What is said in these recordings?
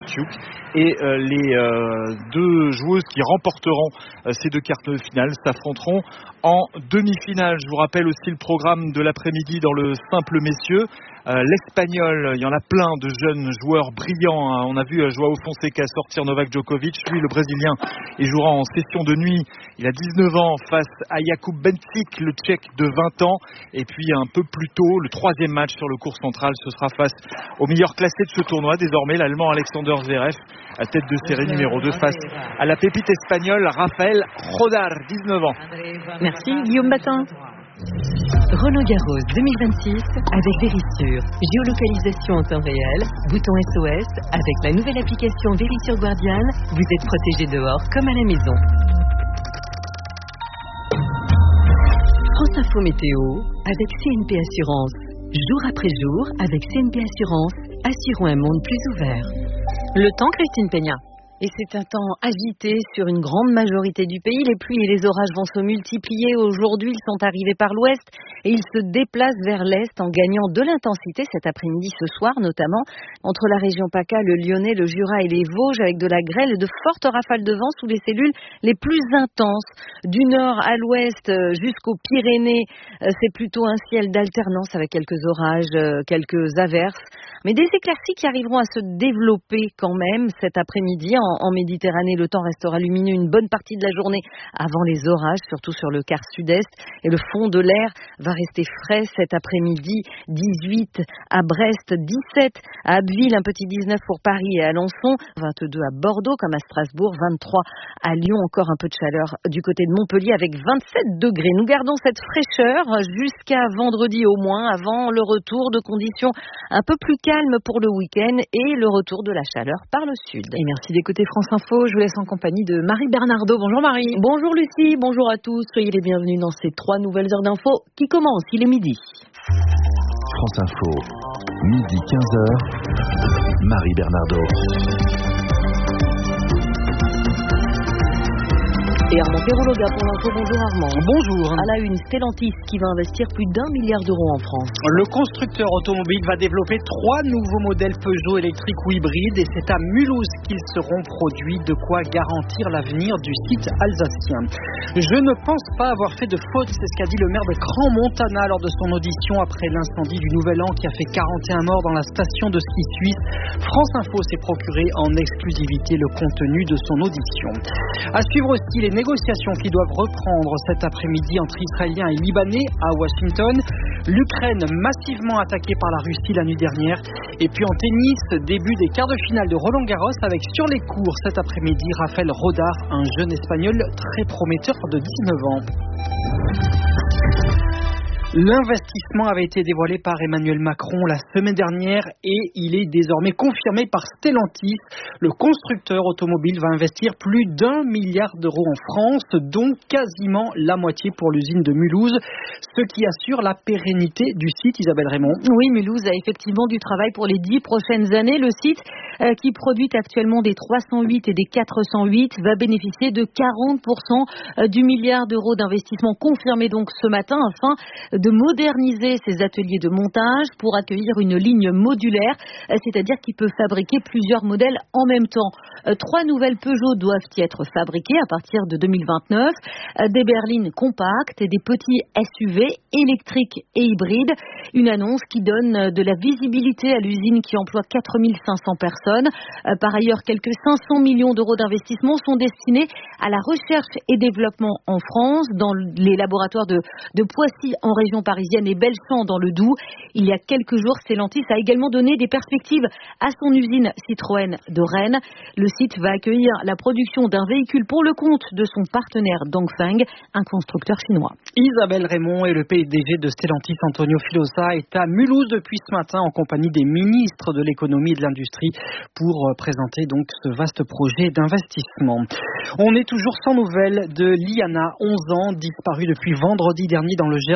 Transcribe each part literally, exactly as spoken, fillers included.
Kostyuk et euh, les euh, deux joueuses qui remporteront euh, ces deux quarts de finale s'affronteront en demi-finale. Je vous rappelle aussi le programme de l'après-midi dans le simple messieurs. Euh, L'Espagnol, il y en a plein de jeunes joueurs brillants. Hein. On a vu euh, Joao Fonseca sortir Novak Djokovic. Lui, le Brésilien, il jouera en session de nuit. Il a dix-neuf ans face à Jakub Benčić, le Tchèque de vingt ans. Et puis un peu plus tôt, le troisième match sur le court central, ce sera face au meilleur classé de ce tournoi. Désormais, l'Allemand Alexander Zverev, à tête de série numéro deux, face à la pépite espagnole Rafael Rodar, dix-neuf ans. Merci Guillaume Batin. Roland Garros deux mille vingt-six avec Verisure. Géolocalisation en temps réel, bouton S O S. Avec la nouvelle application Verisure Guardian, vous êtes protégé dehors comme à la maison. France Info Météo avec C N P Assurance. Jour après jour, avec C N P Assurance, assurons un monde plus ouvert. Le temps, Christine Peña. Et c'est un temps agité sur une grande majorité du pays. Les pluies et les orages vont se multiplier. Aujourd'hui, ils sont arrivés par l'ouest et ils se déplacent vers l'est en gagnant de l'intensité cet après-midi, ce soir notamment, entre la région PACA, le Lyonnais, le Jura et les Vosges, avec de la grêle et de fortes rafales de vent sous les cellules les plus intenses. Du nord à l'ouest jusqu'aux Pyrénées, c'est plutôt un ciel d'alternance avec quelques orages, quelques averses. Mais des éclaircies qui arriveront à se développer quand même cet après-midi. En, en Méditerranée, le temps restera lumineux une bonne partie de la journée avant les orages, surtout sur le quart sud-est. Et le fond de l'air va rester frais cet après-midi. dix-huit à Brest, dix-sept à Abbeville, un petit dix-neuf pour Paris et Alençon, vingt-deux à Bordeaux comme à Strasbourg, vingt-trois à Lyon, encore un peu de chaleur du côté de Montpellier avec vingt-sept degrés. Nous gardons cette fraîcheur jusqu'à vendredi au moins, avant le retour de conditions un peu plus calme pour le week-end et le retour de la chaleur par le sud. Et merci d'écouter France Info. Je vous laisse en compagnie de Marie Bernardo. Bonjour Marie. Bonjour Lucie, bonjour à tous. Soyez les bienvenus dans ces trois nouvelles heures d'info qui commencent. Il est midi. France Info, midi quinze heures. Marie Bernardo. Et Armand Perrologa pour l'info. Bonjour Armand. Bonjour. À la une, Stellantis qui va investir plus d'un milliard d'euros en France. Le constructeur automobile va développer trois nouveaux modèles Peugeot électriques ou hybrides et c'est à Mulhouse qu'ils seront produits, de quoi garantir l'avenir du site alsacien. Je ne pense pas avoir fait de faute, c'est ce qu'a dit le maire de Crans-Montana lors de son audition après l'incendie du Nouvel An qui a fait quarante et un morts dans la station de ski suisse. France Info s'est procuré en exclusivité le contenu de son audition. À suivre aussi les négociations qui doivent reprendre cet après-midi entre Israéliens et Libanais à Washington. L'Ukraine massivement attaquée par la Russie la nuit dernière. Et puis en tennis, début des quarts de finale de Roland Garros avec sur les cours cet après-midi Rafael Rodar, un jeune espagnol très prometteur de dix-neuf ans. L'investissement avait été dévoilé par Emmanuel Macron la semaine dernière et il est désormais confirmé par Stellantis. Le constructeur automobile va investir plus d'un milliard d'euros en France, dont quasiment la moitié pour l'usine de Mulhouse, ce qui assure la pérennité du site. Isabelle Raymond. Oui, Mulhouse a effectivement du travail pour les dix prochaines années. Le site, euh, qui produit actuellement des trois cent huit et des quatre cent huit, va bénéficier de quarante pour cent du milliard d'euros d'investissement confirmé donc ce matin afin de moderniser ses ateliers de montage pour accueillir une ligne modulaire, c'est-à-dire qui peut fabriquer plusieurs modèles en même temps. Trois nouvelles Peugeot doivent y être fabriquées à partir de deux mille vingt-neuf, des berlines compactes et des petits S U V électriques et hybrides. Une annonce qui donne de la visibilité à l'usine qui emploie quatre mille cinq cents personnes. Par ailleurs, quelques cinq cents millions d'euros d'investissement sont destinés à la recherche et développement en France, dans les laboratoires de, de Poissy en région parisienne et Belchamp dans le Doubs. Il y a quelques jours, Stellantis a également donné des perspectives à son usine Citroën de Rennes. Le site va accueillir la production d'un véhicule pour le compte de son partenaire Dongfeng, un constructeur chinois. Isabelle Raymond et le P D G de Stellantis, Antonio Filosa, est à Mulhouse depuis ce matin en compagnie des ministres de l'économie et de l'industrie pour présenter donc ce vaste projet d'investissement. On est toujours sans nouvelles de Liana, onze ans, disparue depuis vendredi dernier dans le Gers à Fleury.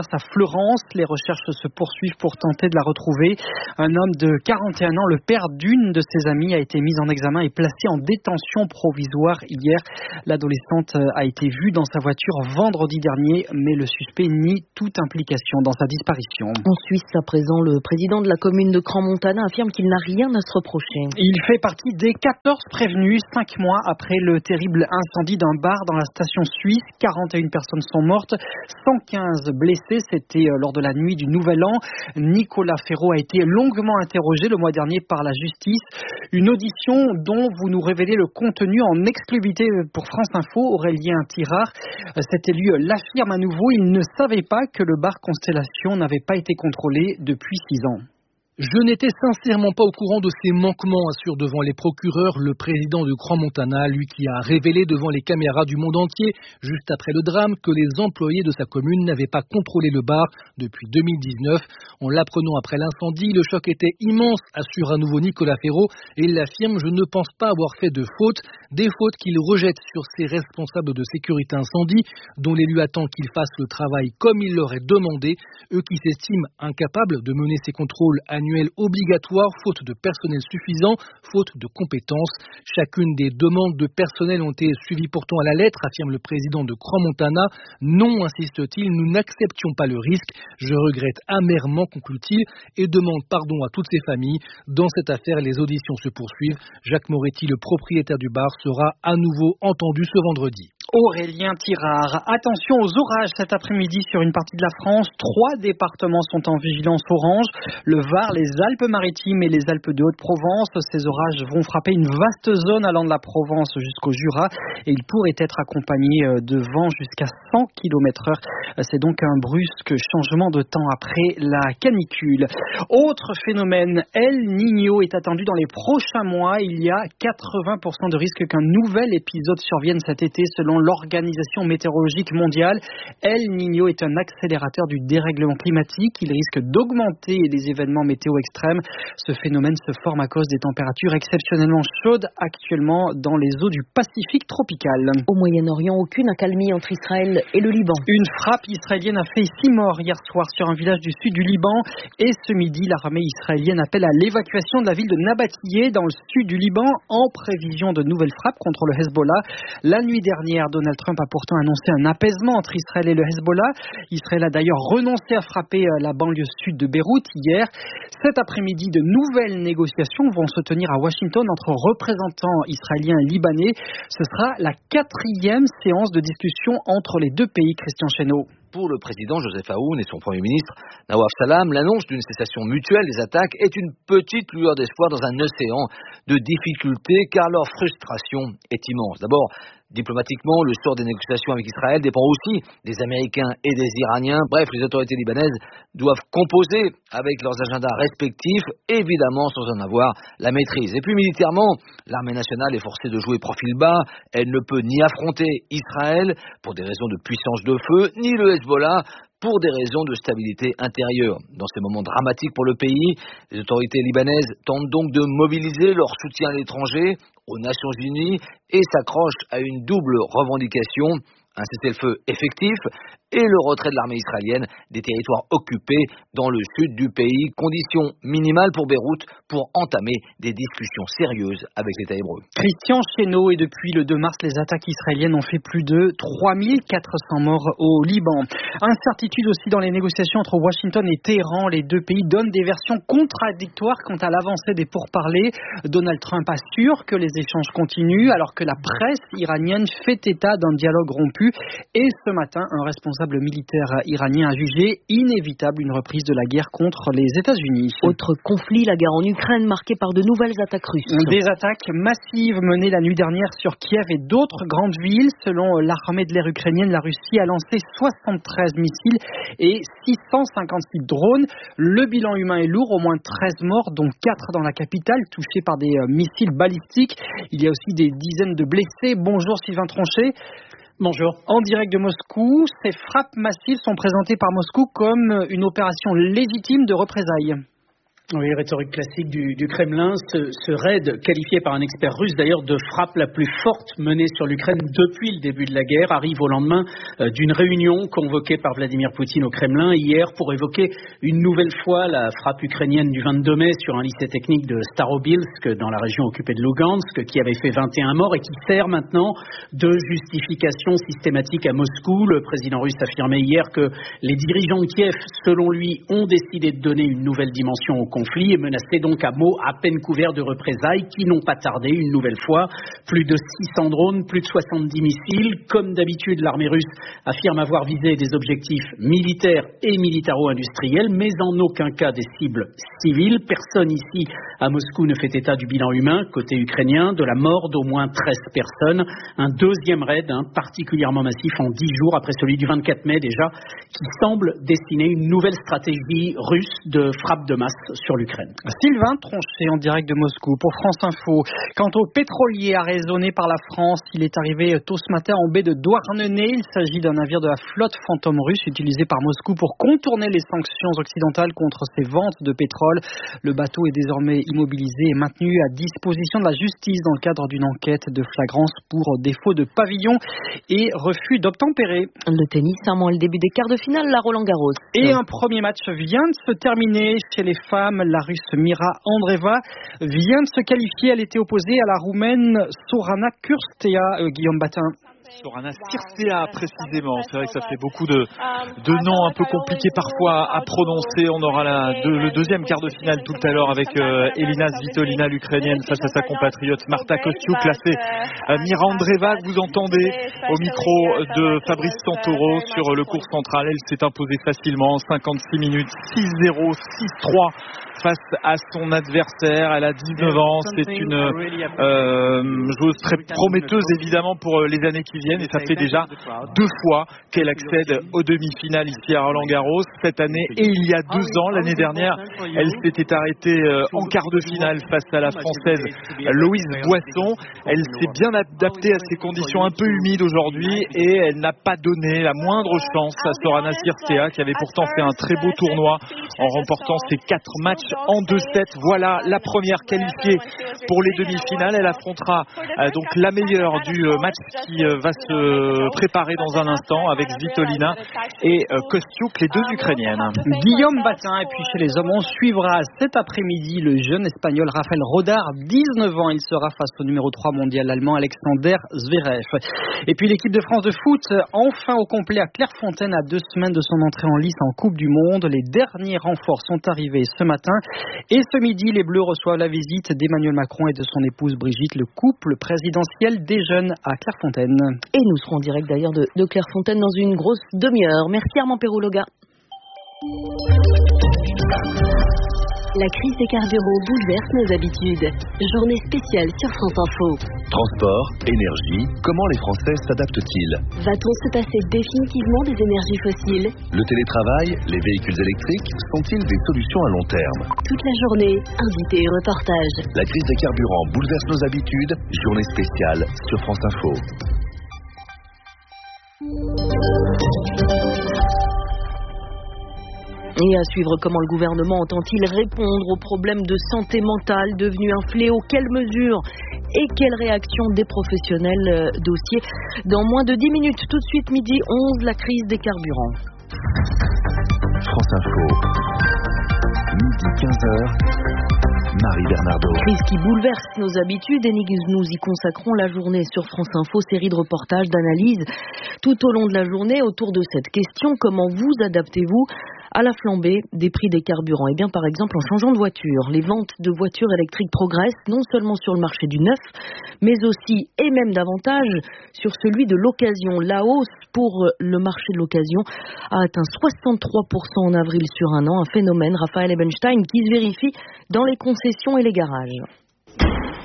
Fleurance. Les recherches se poursuivent pour tenter de la retrouver. Un homme de quarante et un ans, le père d'une de ses amies, a été mis en examen et placé en détention provisoire hier. L'adolescente a été vue dans sa voiture vendredi dernier, mais le suspect nie toute implication dans sa disparition. En Suisse, à présent, le président de la commune de Crans-Montana affirme qu'il n'a rien à se reprocher. Il fait partie des quatorze prévenus, cinq mois après le terrible incendie d'un bar dans la station suisse. quarante et une personnes sont mortes, cent quinze blessés. C'était lors de la nuit du Nouvel An. Nicolas Ferraud a été longuement interrogé le mois dernier par la justice. Une audition dont vous nous révélez le contenu en exclusivité pour France Info. Aurélien Tirard, cet élu l'affirme à nouveau. Il ne savait pas que le bar Constellation n'avait pas été contrôlé depuis six ans. Je n'étais sincèrement pas au courant de ces manquements, assure devant les procureurs le président de Crans-Montana, lui qui a révélé devant les caméras du monde entier, juste après le drame, que les employés de sa commune n'avaient pas contrôlé le bar depuis deux mille dix-neuf. En l'apprenant après l'incendie, le choc était immense, assure à nouveau Nicolas Ferraud, et il affirme « Je ne pense pas avoir fait de fautes », des fautes qu'il rejette sur ses responsables de sécurité incendie, dont l'élu attend qu'ils fassent le travail comme il leur est demandé, eux qui s'estiment incapables de mener ces contrôles annuel obligatoire, faute de personnel suffisant, faute de compétences. Chacune des demandes de personnel ont été suivies pourtant à la lettre, affirme le président de Crans-Montana. Non, insiste-t-il, nous n'acceptions pas le risque. Je regrette amèrement, conclut-il, et demande pardon à toutes ces familles. Dans cette affaire, les auditions se poursuivent. Jacques Moretti, le propriétaire du bar, sera à nouveau entendu ce vendredi. Aurélien Tirard. Attention aux orages cet après-midi sur une partie de la France. Trois départements sont en vigilance orange. Le Var, les Alpes-Maritimes et les Alpes de Haute-Provence. Ces orages vont frapper une vaste zone allant de la Provence jusqu'au Jura et ils pourraient être accompagnés de vents jusqu'à cent kilomètres heure. C'est donc un brusque changement de temps après la canicule. Autre phénomène, El Niño est attendu dans les prochains mois. Il y a quatre-vingts pour cent de risque qu'un nouvel épisode survienne cet été selon l'Organisation météorologique mondiale. El Niño est un accélérateur du dérèglement climatique. Il risque d'augmenter les événements météo extrêmes. Ce phénomène se forme à cause des températures exceptionnellement chaudes actuellement dans les eaux du Pacifique tropical. Au Moyen-Orient, aucune accalmie entre Israël et le Liban. Une frappe israélienne a fait six morts hier soir sur un village du sud du Liban. Et ce midi, l'armée israélienne appelle à l'évacuation de la ville de Nabatiyeh dans le sud du Liban en prévision de nouvelles frappes contre le Hezbollah. La nuit dernière, Donald Trump a pourtant annoncé un apaisement entre Israël et le Hezbollah. Israël a d'ailleurs renoncé à frapper la banlieue sud de Beyrouth hier. Cet après-midi, de nouvelles négociations vont se tenir à Washington entre représentants israéliens et libanais. Ce sera la quatrième séance de discussion entre les deux pays. Christian Chesneau. Pour le président Joseph Aoun et son Premier ministre Nawaf Salam, l'annonce d'une cessation mutuelle des attaques est une petite lueur d'espoir dans un océan de difficultés car leur frustration est immense. D'abord, diplomatiquement, le sort des négociations avec Israël dépend aussi des Américains et des Iraniens. Bref, les autorités libanaises doivent composer avec leurs agendas respectifs, évidemment sans en avoir la maîtrise. Et puis militairement, l'armée nationale est forcée de jouer profil bas. Elle ne peut ni affronter Israël pour des raisons de puissance de feu, ni le Hezbollah pour des raisons de stabilité intérieure. Dans ces moments dramatiques pour le pays, les autorités libanaises tentent donc de mobiliser leur soutien à l'étranger, aux Nations Unies, et s'accrochent à une double revendication, un cessez-le-feu effectif et le retrait de l'armée israélienne des territoires occupés dans le sud du pays, condition minimale pour Beyrouth pour entamer des discussions sérieuses avec l'État hébreu. Christian Chesneau, et depuis le deux mars, les attaques israéliennes ont fait plus de trois mille quatre cents morts au Liban. Incertitude aussi dans les négociations entre Washington et Téhéran. Les deux pays donnent des versions contradictoires quant à l'avancée des pourparlers. Donald Trump assure que les échanges continuent alors que la presse iranienne fait état d'un dialogue rompu. Et ce matin, un responsable militaire iranien a jugé inévitable une reprise de la guerre contre les États-Unis. Autre conflit, la guerre en Ukraine marquée par de nouvelles attaques russes. Des attaques massives menées la nuit dernière sur Kiev et d'autres grandes villes. Selon l'armée de l'air ukrainienne, la Russie a lancé soixante-treize missiles et six cent cinquante-six drones. Le bilan humain est lourd, au moins treize morts, dont quatre dans la capitale, touchés par des missiles balistiques. Il y a aussi des dizaines de blessés. Bonjour Sylvain Tronchet. Bonjour. En direct de Moscou, ces frappes massives sont présentées par Moscou comme une opération légitime de représailles. Oui, rhétorique classique du, du Kremlin. Ce, ce raid, qualifié par un expert russe d'ailleurs de frappe la plus forte menée sur l'Ukraine depuis le début de la guerre, arrive au lendemain euh, d'une réunion convoquée par Vladimir Poutine au Kremlin hier pour évoquer une nouvelle fois la frappe ukrainienne du vingt-deux mai sur un lycée technique de Starobilsk dans la région occupée de Lugansk, qui avait fait vingt et un morts et qui sert maintenant de justification systématique à Moscou. Le président russe affirmait hier que les dirigeants de Kiev, selon lui, ont décidé de donner une nouvelle dimension au conflit et menaçait donc à mots à peine couverts de représailles qui n'ont pas tardé une nouvelle fois. Plus de six cents drones, plus de soixante-dix missiles. Comme d'habitude, l'armée russe affirme avoir visé des objectifs militaires et militaro-industriels, mais en aucun cas des cibles civiles. Personne ici à Moscou ne fait état du bilan humain côté ukrainien, de la mort d'au moins treize personnes. Un deuxième raid hein, particulièrement massif en dix jours après celui du vingt-quatre mai déjà, qui semble dessiner une nouvelle stratégie russe de frappe de masse sur l'Ukraine. Sylvain Tronchet en direct de Moscou pour France Info. Quant au pétrolier arraisonné par la France, il est arrivé tôt ce matin en baie de Douarnenez. Il s'agit d'un navire de la flotte Fantôme russe utilisé par Moscou pour contourner les sanctions occidentales contre ses ventes de pétrole. Le bateau est désormais immobilisé et maintenu à disposition de la justice dans le cadre d'une enquête de flagrance pour défaut de pavillon et refus d'obtempérer. Le tennis, un mois le début des quarts de finale, la Roland Garros. Et un premier match vient de se terminer chez les femmes. La Russe Mira Andreeva vient de se qualifier. Elle était opposée à la Roumaine Sorana Cârstea, euh, Guillaume Batin. Sorana Cârstea précisément. C'est vrai que ça fait beaucoup de, de noms un peu compliqués parfois à prononcer. On aura la, de, le deuxième quart de finale tout à l'heure avec euh, Elina Svitolina, l'Ukrainienne, face à sa compatriote Marta Kostyuk. Là c'est euh, Mira Andreeva que vous entendez au micro de Fabrice Santoro sur le court central. Elle s'est imposée facilement, cinquante-six minutes, six zéro, six trois face à son adversaire. Elle a dix-neuf ans. C'est une euh, joueuse très prometteuse évidemment pour les années qui viennent. Et ça fait déjà deux fois qu'elle accède aux demi-finales ici à Roland-Garros cette année et il y a deux ans. L'année dernière, elle s'était arrêtée en quart de finale face à la Française Louise Boisson. Elle s'est bien adaptée à ces conditions un peu humides aujourd'hui et elle n'a pas donné la moindre chance à Sorana Cârstea qui avait pourtant fait un très beau tournoi en remportant ses quatre matchs en deux sept. Voilà la première qualifiée pour les demi-finales. Elle affrontera euh, donc la meilleure du euh, match qui euh, va se préparer dans un instant avec Svitolina et euh, Kostyuk, les deux Ukrainiennes. Guillaume Batin. Et puis chez les hommes, on suivra cet après-midi le jeune espagnol Rafael Rodar, dix-neuf ans. Il sera face au numéro trois mondial allemand Alexander Zverev. Et puis l'équipe de France de foot, enfin au complet à Clairefontaine à deux semaines de son entrée en lice en Coupe du Monde. Les derniers renforts sont arrivés ce matin. Et ce midi, les Bleus reçoivent la visite d'Emmanuel Macron et de son épouse Brigitte. Le couple présidentiel déjeune à Clairefontaine. Et nous serons en direct d'ailleurs de, de Clairefontaine dans une grosse demi-heure. Merci Armand Perrouloga. La crise des carburants bouleverse nos habitudes. Journée spéciale sur France Info. Transport, énergie, comment les Français s'adaptent-ils? Va-t-on se passer définitivement des énergies fossiles? Le télétravail, les véhicules électriques sont-ils des solutions à long terme? Toute la journée, invités et reportages. La crise des carburants bouleverse nos habitudes. Journée spéciale sur France Info. Et à suivre, comment le gouvernement entend-il répondre aux problèmes de santé mentale devenus un fléau? Quelles mesures et quelles réactions des professionnels? Dossier dans moins de dix minutes. Tout de suite, midi onze, la crise des carburants. France Info, midi quinze heures. Marie Bernardo. Crise qui bouleverse nos habitudes et nous y consacrons la journée sur France Info, série de reportages, d'analyses tout au long de la journée autour de cette question: comment vous adaptez-vous à la flambée des prix des carburants? Et bien par exemple en changeant de voiture. Les ventes de voitures électriques progressent non seulement sur le marché du neuf, mais aussi et même davantage sur celui de l'occasion. La hausse pour le marché de l'occasion a atteint soixante-trois pour cent en avril sur un an, un phénomène, Raphaël Ebenstein, qui se vérifie dans les concessions et les garages.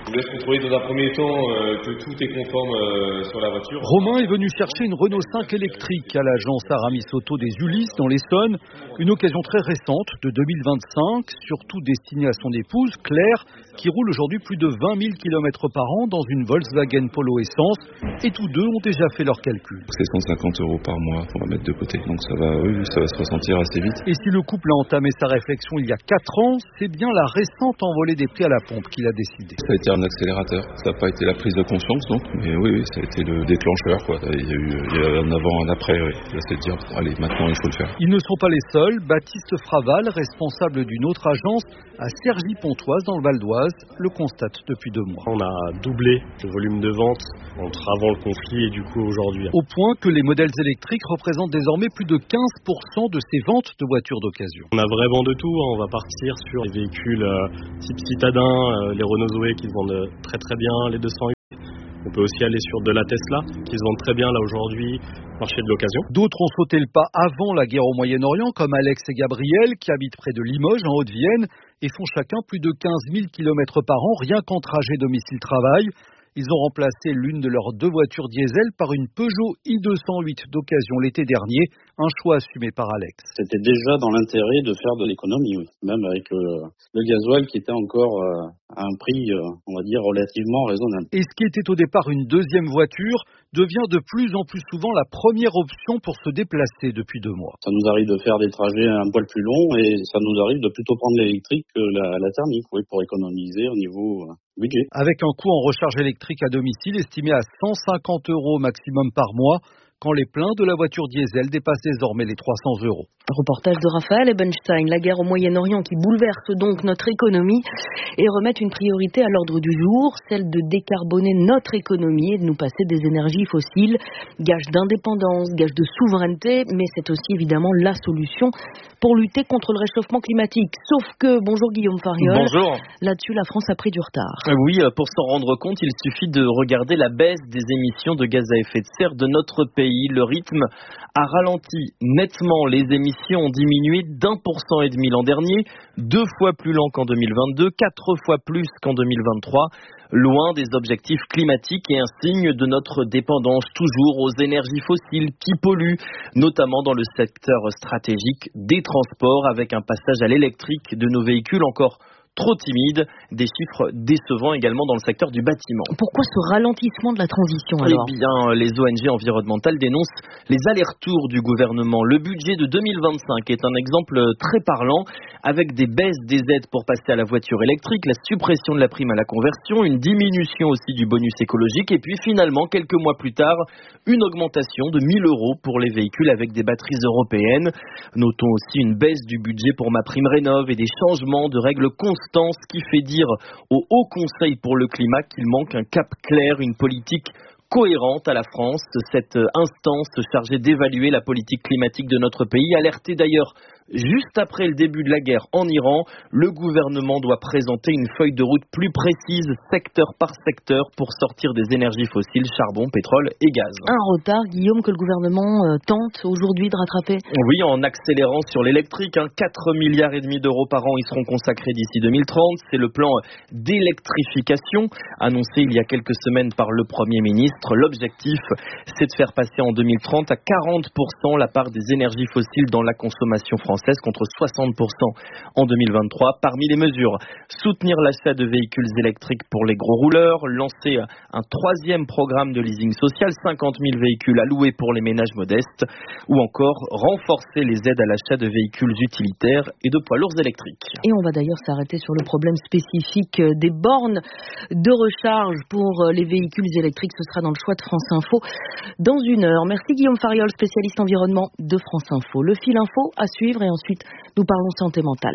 On laisse contrôler dans un premier temps euh, que tout est conforme euh, sur la voiture. Romain est venu chercher une Renault cinq électrique à l'agence Aramis Auto des Ulysses dans l'Essonne. Une occasion très récente de deux mille vingt-cinq, surtout destinée à son épouse Claire, qui roule aujourd'hui plus de vingt mille kilomètres par an dans une Volkswagen Polo Essence. Et tous deux ont déjà fait leurs calculs. C'est cent cinquante euros par mois qu'on va mettre de côté. Donc ça va, oui, ça va se ressentir assez vite. Et si le couple a entamé sa réflexion il y a quatre ans, c'est bien la récente envolée des prix à la pompe qu'il a décidé. Ça a été un accélérateur. Ça n'a pas été la prise de conscience, donc, mais oui, oui, ça a été le déclencheur, quoi. Il y a eu, il y a un avant, un après, oui. Là, c'est de dire, allez, maintenant, il faut le faire. Ils ne sont pas les seuls. Baptiste Fraval, responsable d'une autre agence à Cergy-Pontoise dans le Val d'Oise, le constate depuis deux mois. On a doublé le volume de vente entre avant le conflit et du coup aujourd'hui. Au point que les modèles électriques représentent désormais plus de quinze pour cent de ces ventes de voitures d'occasion. On a vraiment de tout, hein. On va partir sur les véhicules euh, type citadin, euh, les Renault Zoé qui se vendent très très bien, les deux cent huit. On peut aussi aller sur de la Tesla qui se vendent très bien là aujourd'hui, marché de l'occasion. D'autres ont sauté le pas avant la guerre au Moyen-Orient, comme Alex et Gabriel qui habitent près de Limoges en Haute-Vienne et font chacun plus de quinze mille kilomètres par an rien qu'en trajet domicile-travail. Ils ont remplacé l'une de leurs deux voitures diesel par une Peugeot i deux cent huit d'occasion l'été dernier, un choix assumé par Alex. C'était déjà dans l'intérêt de faire de l'économie, oui. Même avec le, le gasoil qui était encore euh, à un prix, euh, on va dire, relativement raisonnable. Et ce qui était au départ une deuxième voiture devient de plus en plus souvent la première option pour se déplacer depuis deux mois. Ça nous arrive de faire des trajets un poil plus longs et ça nous arrive de plutôt prendre l'électrique que la, la thermique, oui, pour économiser au niveau euh, budget. Avec un coût en recharge électrique à domicile estimé à cent cinquante euros maximum par mois, quand les pleins de la voiture diesel dépassent désormais les trois cents euros. Reportage de Raphaël Ebenstein, la guerre au Moyen-Orient qui bouleverse donc notre économie et remet une priorité à l'ordre du jour, celle de décarboner notre économie et de nous passer des énergies fossiles, gage d'indépendance, gage de souveraineté, mais c'est aussi évidemment la solution pour lutter contre le réchauffement climatique. Sauf que, bonjour Guillaume Fariol, bonjour. Là-dessus la France a pris du retard. Oui, pour s'en rendre compte, il suffit de regarder la baisse des émissions de gaz à effet de serre de notre pays. Le rythme a ralenti nettement. Les émissions ont diminué d'un pour cent et demi l'an dernier, deux fois plus lent qu'en deux mille vingt-deux, quatre fois plus qu'en deux mille vingt-trois. Loin des objectifs climatiques et un signe de notre dépendance toujours aux énergies fossiles qui polluent, notamment dans le secteur stratégique des transports, avec un passage à l'électrique de nos véhicules encore trop timide, des chiffres décevants également dans le secteur du bâtiment. Pourquoi ce ralentissement de la transition alors ? Eh bien, les O N G environnementales dénoncent les allers-retours du gouvernement. Le budget de deux mille vingt-cinq est un exemple très parlant, avec des baisses des aides pour passer à la voiture électrique, la suppression de la prime à la conversion, une diminution aussi du bonus écologique, et puis finalement, quelques mois plus tard, une augmentation de mille euros pour les véhicules avec des batteries européennes. Notons aussi une baisse du budget pour MaPrimeRénov' et des changements de règles constantes, ce qui fait dire au Haut Conseil pour le climat qu'il manque un cap clair, une politique cohérente à la France. Cette instance chargée d'évaluer la politique climatique de notre pays, alertée d'ailleurs juste après le début de la guerre en Iran, le gouvernement doit présenter une feuille de route plus précise, secteur par secteur, pour sortir des énergies fossiles, charbon, pétrole et gaz. Un retard, Guillaume, que le gouvernement euh, tente aujourd'hui de rattraper. Oui, en accélérant sur l'électrique, hein, quatre milliards et demi d'euros par an y seront consacrés d'ici deux mille trente. C'est le plan d'électrification annoncé il y a quelques semaines par le Premier ministre. L'objectif, c'est de faire passer en deux mille trente à quarante pour cent la part des énergies fossiles dans la consommation française, contre soixante pour cent en deux mille vingt-trois. Parmi les mesures, soutenir l'achat de véhicules électriques pour les gros rouleurs, lancer un troisième programme de leasing social, cinquante mille véhicules alloués pour les ménages modestes, ou encore renforcer les aides à l'achat de véhicules utilitaires et de poids lourds électriques. Et on va d'ailleurs s'arrêter sur le problème spécifique des bornes de recharge pour les véhicules électriques. Ce sera dans le choix de France Info dans une heure. Merci Guillaume Fariol, spécialiste environnement de France Info. Le fil info à suivre et ensuite nous parlons santé mentale.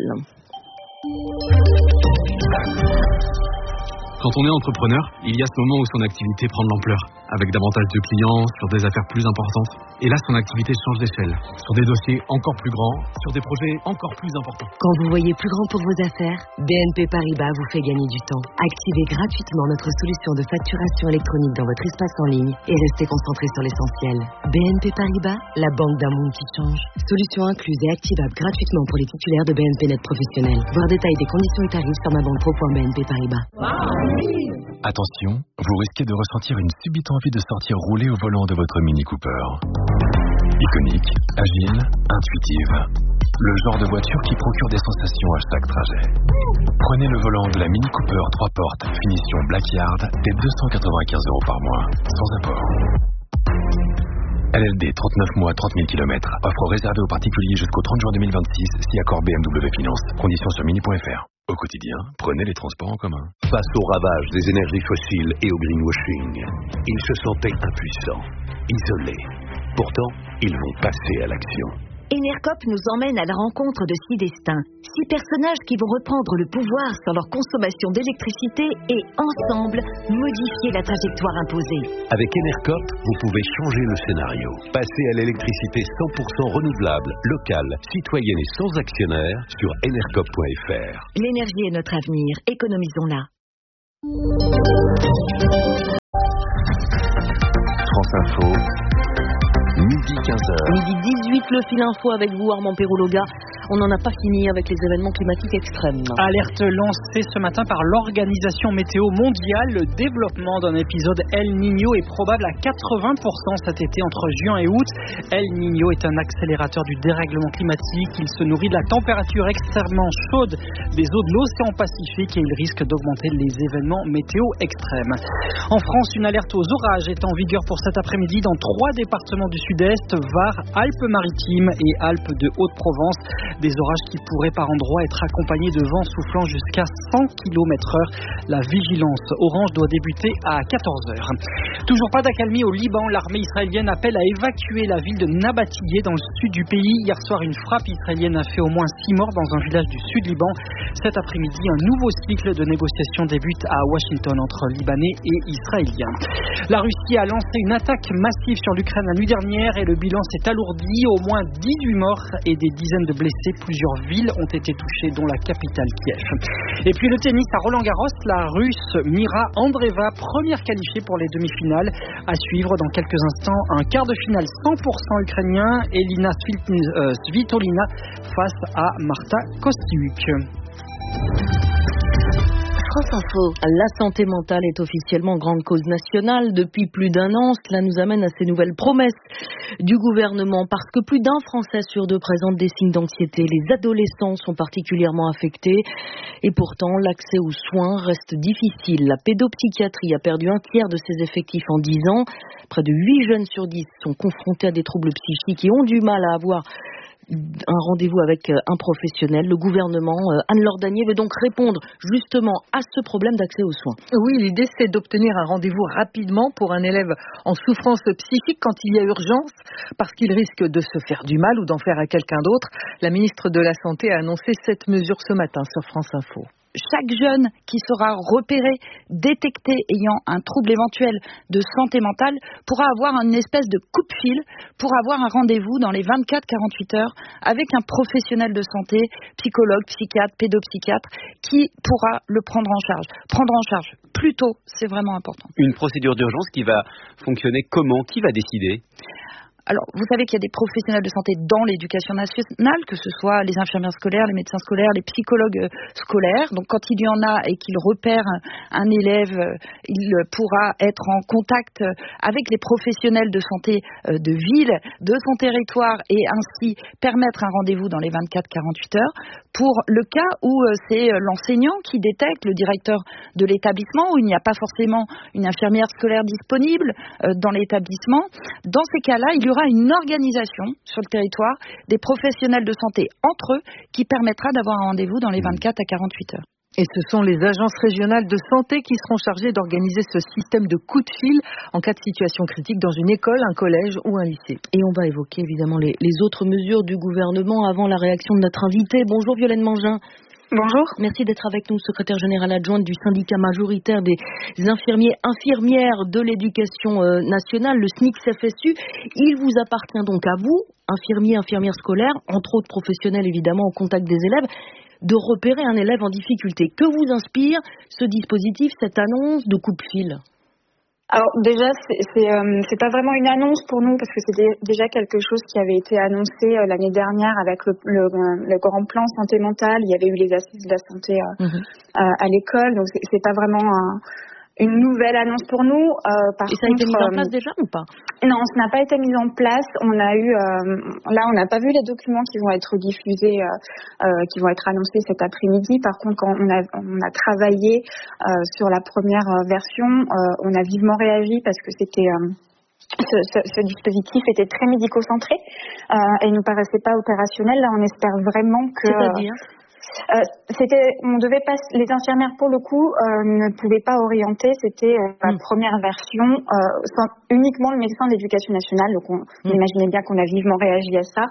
Quand on est entrepreneur, il y a ce moment où son activité prend de l'ampleur, avec davantage de clients, sur des affaires plus importantes. Et là, son activité change d'échelle, sur des dossiers encore plus grands, sur des projets encore plus importants. Quand vous voyez plus grand pour vos affaires, B N P Paribas vous fait gagner du temps. Activez gratuitement notre solution de facturation électronique dans votre espace en ligne et restez concentré sur l'essentiel. B N P Paribas, la banque d'un monde qui change. Solution incluse et activable gratuitement pour les titulaires de B N P Net professionnels. Voir détail des conditions et tarifs sur ma banque pro point b n p paribas. Attention, vous risquez de ressentir une subite envie de sortir rouler au volant de votre Mini Cooper. Iconique, agile, intuitive. Le genre de voiture qui procure des sensations à chaque trajet. Prenez le volant de la Mini Cooper trois portes, finition Blackyard, dès deux cent quatre-vingt-quinze euros par mois, sans apport. L L D, trente-neuf mois, trente mille kilomètres. Offre réservée aux particuliers jusqu'au trente juin deux mille vingt-six, si accord B M W Finance. Conditions sur mini point F R. Au quotidien, prenez les transports en commun. Face au ravage des énergies fossiles et au greenwashing, ils se sentaient impuissants, isolés. Pourtant, ils vont passer à l'action. Enercop nous emmène à la rencontre de six destins, six personnages qui vont reprendre le pouvoir sur leur consommation d'électricité et, ensemble, modifier la trajectoire imposée. Avec Enercop, vous pouvez changer le scénario. Passer à l'électricité cent pour cent renouvelable, locale, citoyenne et sans actionnaire sur enercop point F R. L'énergie est notre avenir, économisons-la. France Info. Midi quinze heures. Midi dix-huit, le fil info avec vous, Armand Perrologa. On n'en a pas fini avec les événements climatiques extrêmes. Alerte lancée ce matin par l'Organisation Météo Mondiale. Le développement d'un épisode El Niño est probable à quatre-vingts pour cent cet été entre juin et août. El Niño est un accélérateur du dérèglement climatique. Il se nourrit de la température extrêmement chaude des eaux de l'océan Pacifique et il risque d'augmenter les événements météo extrêmes. En France, une alerte aux orages est en vigueur pour cet après-midi dans trois départements du sud-est, Var, Alpes-Maritimes et Alpes de Haute-Provence. Des orages qui pourraient par endroits être accompagnés de vents soufflant jusqu'à cent kilomètres heure. La vigilance orange doit débuter à quatorze heures. Toujours pas d'accalmie au Liban. L'armée israélienne appelle à évacuer la ville de Nabatiyeh dans le sud du pays. Hier soir, une frappe israélienne a fait au moins six morts dans un village du sud Liban. Cet après-midi, un nouveau cycle de négociations débute à Washington entre Libanais et Israéliens. La Russie a lancé une attaque massive sur l'Ukraine la nuit dernière et le bilan s'est alourdi. Au moins dix-huit morts et des dizaines de blessés. Plusieurs villes ont été touchées, dont la capitale Kiev. Et puis le tennis à Roland-Garros, la Russe Mira Andreeva, première qualifiée pour les demi-finales. À suivre dans quelques instants, un quart de finale cent pour cent ukrainien, Elina Svitolina face à Marta Kostyuk. France Info. La santé mentale est officiellement grande cause nationale depuis plus d'un an. Cela nous amène à ces nouvelles promesses du gouvernement parce que plus d'un Français sur deux présente des signes d'anxiété. Les adolescents sont particulièrement affectés et pourtant l'accès aux soins reste difficile. La pédopsychiatrie a perdu un tiers de ses effectifs en dix ans. Près de huit jeunes sur dix sont confrontés à des troubles psychiques et ont du mal à avoir un rendez-vous avec un professionnel. Le gouvernement, Anne-Laure Danier, veut donc répondre justement à ce problème d'accès aux soins. Oui, l'idée c'est d'obtenir un rendez-vous rapidement pour un élève en souffrance psychique quand il y a urgence, parce qu'il risque de se faire du mal ou d'en faire à quelqu'un d'autre. La ministre de la Santé a annoncé cette mesure ce matin sur France Info. Chaque jeune qui sera repéré, détecté ayant un trouble éventuel de santé mentale pourra avoir une espèce de coup de fil pour avoir un rendez-vous dans les vingt-quatre à quarante-huit heures avec un professionnel de santé, psychologue, psychiatre, pédopsychiatre, qui pourra le prendre en charge. Prendre en charge plus tôt, c'est vraiment important. Une procédure d'urgence qui va fonctionner comment ? Qui va décider ? Alors, vous savez qu'il y a des professionnels de santé dans l'éducation nationale, que ce soit les infirmières scolaires, les médecins scolaires, les psychologues scolaires. Donc, quand il y en a et qu'il repère un élève, il pourra être en contact avec les professionnels de santé de ville, de son territoire, et ainsi permettre un rendez-vous dans les vingt-quatre à quarante-huit heures. Pour le cas où c'est l'enseignant qui détecte, le directeur de l'établissement, où il n'y a pas forcément une infirmière scolaire disponible dans l'établissement, dans ces cas-là, il y aura une organisation sur le territoire des professionnels de santé entre eux qui permettra d'avoir un rendez-vous dans les vingt-quatre à quarante-huit heures. Et ce sont les agences régionales de santé qui seront chargées d'organiser ce système de coup de fil en cas de situation critique dans une école, un collège ou un lycée. Et on va évoquer évidemment les, les autres mesures du gouvernement avant la réaction de notre invité. Bonjour Violaine Mangin. Bonjour. Merci d'être avec nous, secrétaire générale adjointe du syndicat majoritaire des infirmiers infirmières de l'éducation nationale, le S N I C F S U. Il vous appartient donc à vous, infirmiers, infirmières scolaires, entre autres professionnels évidemment au contact des élèves, de repérer un élève en difficulté. Que vous inspire ce dispositif, cette annonce de coup de fil ? Alors déjà, c'est, c'est, euh, c'est pas vraiment une annonce pour nous parce que c'était déjà quelque chose qui avait été annoncé euh, l'année dernière avec le, le, le grand plan santé mentale. Il y avait eu les assises de la santé euh, mmh. euh, à l'école, donc c'est, c'est pas vraiment un, une nouvelle annonce pour nous. Euh, par Et ça contre, a été mis en place euh, déjà ou pas? Non, ça n'a pas été mis en place. On a eu, euh, là, on n'a pas vu les documents qui vont être diffusés, euh, euh, qui vont être annoncés cet après-midi. Par contre, quand on a, on a travaillé euh, sur la première version, euh, on a vivement réagi parce que c'était euh, ce, ce, ce dispositif était très médico-centré euh, et nous paraissait pas opérationnel. Là, on espère vraiment que. C'est-à-dire Euh, c'était, on devait pas, les infirmières pour le coup euh, ne pouvaient pas orienter. C'était euh, la mmh. première version, euh, sans, uniquement le médecin de l'Éducation nationale. Donc, on mmh. imaginait bien qu'on a vivement réagi à ça.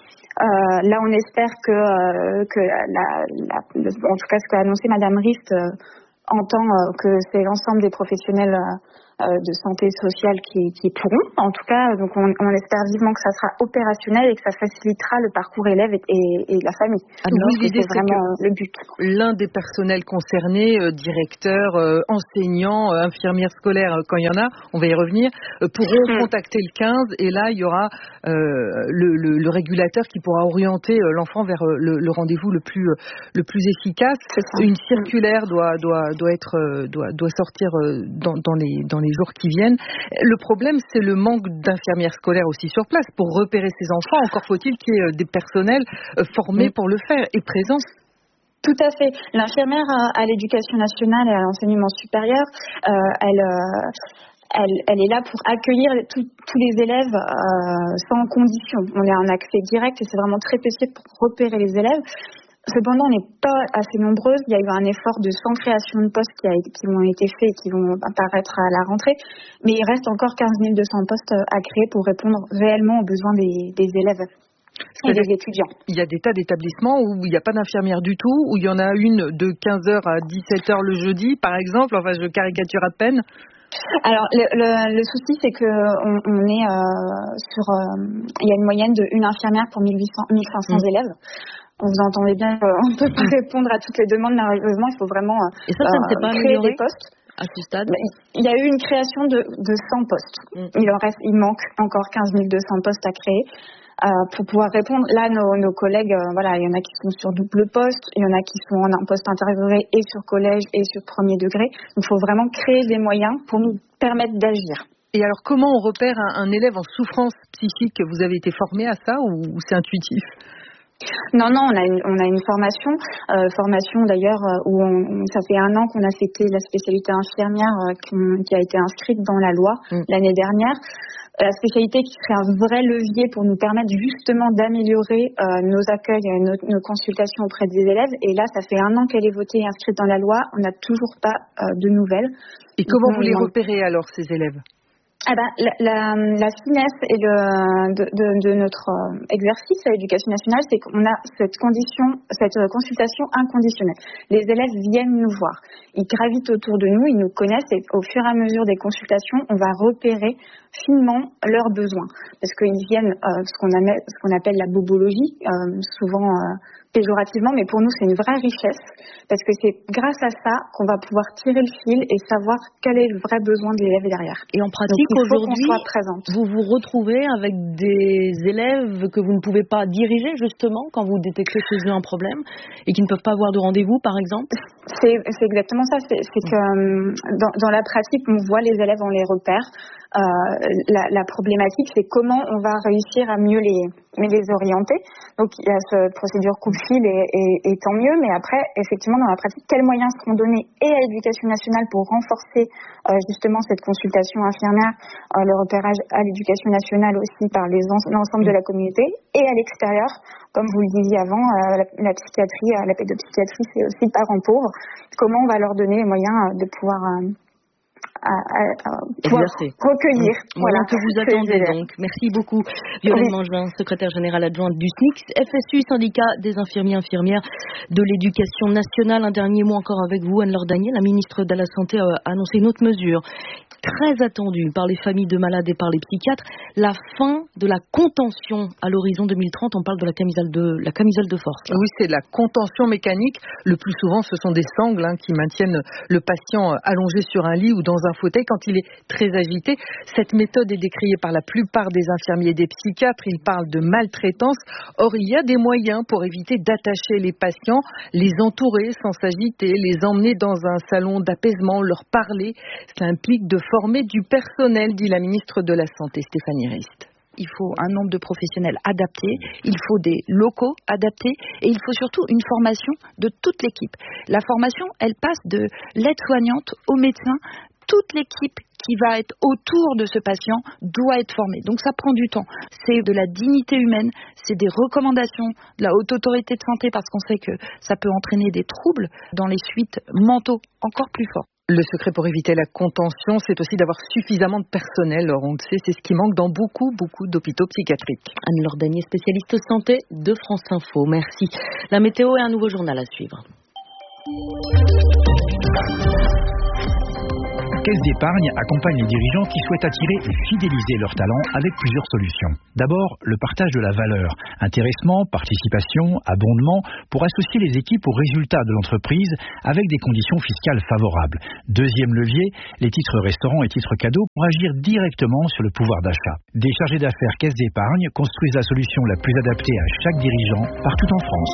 Euh, là, on espère que, euh, que la, la, en tout cas, ce qu'a annoncé Madame Rist euh, entend euh, que c'est l'ensemble des professionnels euh, de santé sociale qui, qui pourront. En tout cas, donc on, on espère vivement que ça sera opérationnel et que ça facilitera le parcours élève et, et, et la famille. Alors, oui, l'idée, c'est vraiment que le but. L'un des personnels concernés, euh, directeurs, euh, enseignants, euh, infirmières scolaires, euh, quand il y en a, on va y revenir, euh, pourront mmh. contacter le quinze et là, il y aura euh, le, le, le régulateur qui pourra orienter euh, l'enfant vers euh, le, le rendez-vous le plus, euh, le plus efficace. Une circulaire doit, doit, doit, être, euh, doit, doit sortir euh, dans, dans les, dans les les jours qui viennent. Le problème, c'est le manque d'infirmières scolaires aussi sur place pour repérer ces enfants. Encore faut-il qu'il y ait des personnels formés pour le faire et présents. Tout à fait. L'infirmière à, à l'éducation nationale et à l'enseignement supérieur, euh, elle... Euh, Elle, elle est là pour accueillir tout, tous les élèves euh, sans condition. On a un accès direct et c'est vraiment très précis pour repérer les élèves. Cependant, on n'est pas assez nombreuses. Il y a eu un effort de cent créations de postes qui, a, qui ont été faits et qui vont apparaître à la rentrée. Mais il reste encore quinze mille deux cents postes à créer pour répondre réellement aux besoins des, des élèves et des étudiants. Il y a des tas d'établissements où il n'y a pas d'infirmière du tout, où il y en a une de quinze heures à dix-sept heures le jeudi, par exemple. Enfin, je caricature à peine. Alors, le, le, le souci, c'est que on, on est euh, sur... Euh, il y a une moyenne de une infirmière pour mille huit cents, mille cinq cents mmh. élèves. Vous entendez bien, euh, on ne peut pas répondre à toutes les demandes, malheureusement, il faut vraiment euh, Et ça, ça ne s'est pas créer amélioré des postes. À ce stade, il y a eu une création de, de cent postes. Mm. Il en reste, il manque encore quinze mille deux cents postes à créer euh, pour pouvoir répondre. Là, nos, nos collègues, euh, voilà, il y en a qui sont sur double poste, il y en a qui sont en poste intégré et sur collège et sur premier degré. Donc, il faut vraiment créer des moyens pour nous permettre d'agir. Et alors, comment on repère un, un élève en souffrance psychique? Vous avez été formé à ça ou, ou c'est intuitif? Non, non, on a une, on a une formation, euh, formation d'ailleurs où on, ça fait un an qu'on a fêté la spécialité infirmière euh, qui, qui a été inscrite dans la loi mmh. l'année dernière. La spécialité qui serait un vrai levier pour nous permettre justement d'améliorer euh, nos accueils, nos, nos consultations auprès des élèves. Et là, ça fait un an qu'elle est votée et inscrite dans la loi. On n'a toujours pas euh, de nouvelles. Et comment Donc, vous les repérez alors, ces élèves? Ah ben, la, la, la finesse et le, de, de, de notre exercice à l'éducation nationale, c'est qu'on a cette condition, cette consultation inconditionnelle. Les élèves viennent nous voir. Ils gravitent autour de nous, ils nous connaissent et au fur et à mesure des consultations, on va repérer finement leurs besoins. Parce qu'ils viennent, euh, ce qu'on appelle, ce qu'on appelle la bobologie, euh, souvent euh, péjorativement, mais pour nous c'est une vraie richesse parce que c'est grâce à ça qu'on va pouvoir tirer le fil et savoir quel est le vrai besoin de l'élève derrière. Et en pratique, Donc, aujourd'hui, vous vous retrouvez avec des élèves que vous ne pouvez pas diriger justement quand vous détectez chez eux un problème et qui ne peuvent pas avoir de rendez-vous, par exemple? C'est, c'est exactement ça. C'est, c'est que dans, dans la pratique, on voit les élèves, on les repère. Euh, la, la problématique, c'est comment on va réussir à mieux les, mieux les orienter. Donc, il y a cette procédure coup de fil et, et, et tant mieux. Mais après, effectivement, dans la pratique, quels moyens seront donnés et à l'éducation nationale pour renforcer euh, justement cette consultation infirmière, euh, le repérage à l'éducation nationale aussi par les en, l'ensemble de la communauté et à l'extérieur, comme vous le disiez avant, euh, la, la psychiatrie, euh, la pédopsychiatrie, c'est aussi parents pauvres. Comment on va leur donner les moyens de pouvoir euh, À, à, à pouvoir recueillir. Mmh. Voilà, que vous attendez donc. Merci beaucoup, Violaine oui. Mangin, secrétaire générale adjointe du S N I C S, F S U, syndicat des infirmiers infirmières de l'éducation nationale. Un dernier mot encore avec vous, Anne-Laure Daniel. La ministre de la Santé a annoncé une autre mesure très attendue par les familles de malades et par les psychiatres, la fin de la contention à l'horizon deux mille trente. On parle de la camisole de, la camisole de force. Là. Oui, c'est de la contention mécanique. Le plus souvent, ce sont des sangles hein, qui maintiennent le patient allongé sur un lit ou dans un fauteuil quand il est très agité. Cette méthode est décriée par la plupart des infirmiers et des psychiatres. Ils parlent de maltraitance. Or, il y a des moyens pour éviter d'attacher les patients, les entourer sans s'agiter, les emmener dans un salon d'apaisement, leur parler. Cela implique de former du personnel, dit la ministre de la Santé, Stéphanie Rist. Il faut un nombre de professionnels adaptés, il faut des locaux adaptés et il faut surtout une formation de toute l'équipe. La formation, elle passe de l'aide-soignante au médecin. Toute l'équipe qui va être autour de ce patient doit être formée. Donc ça prend du temps. C'est de la dignité humaine, c'est des recommandations de la Haute Autorité de Santé parce qu'on sait que ça peut entraîner des troubles dans les suites mentaux encore plus forts. Le secret pour éviter la contention, c'est aussi d'avoir suffisamment de personnel. Alors on le sait, c'est ce qui manque dans beaucoup, beaucoup d'hôpitaux psychiatriques. Anne-Laure Danier, spécialiste santé de France Info. Merci. La météo et un nouveau journal à suivre. Caisse d'épargne accompagne les dirigeants qui souhaitent attirer et fidéliser leurs talents avec plusieurs solutions. D'abord, le partage de la valeur, intéressement, participation, abondement, pour associer les équipes aux résultats de l'entreprise avec des conditions fiscales favorables. Deuxième levier, les titres restaurants et titres cadeaux pour agir directement sur le pouvoir d'achat. Des chargés d'affaires Caisse d'épargne construisent la solution la plus adaptée à chaque dirigeant partout en France.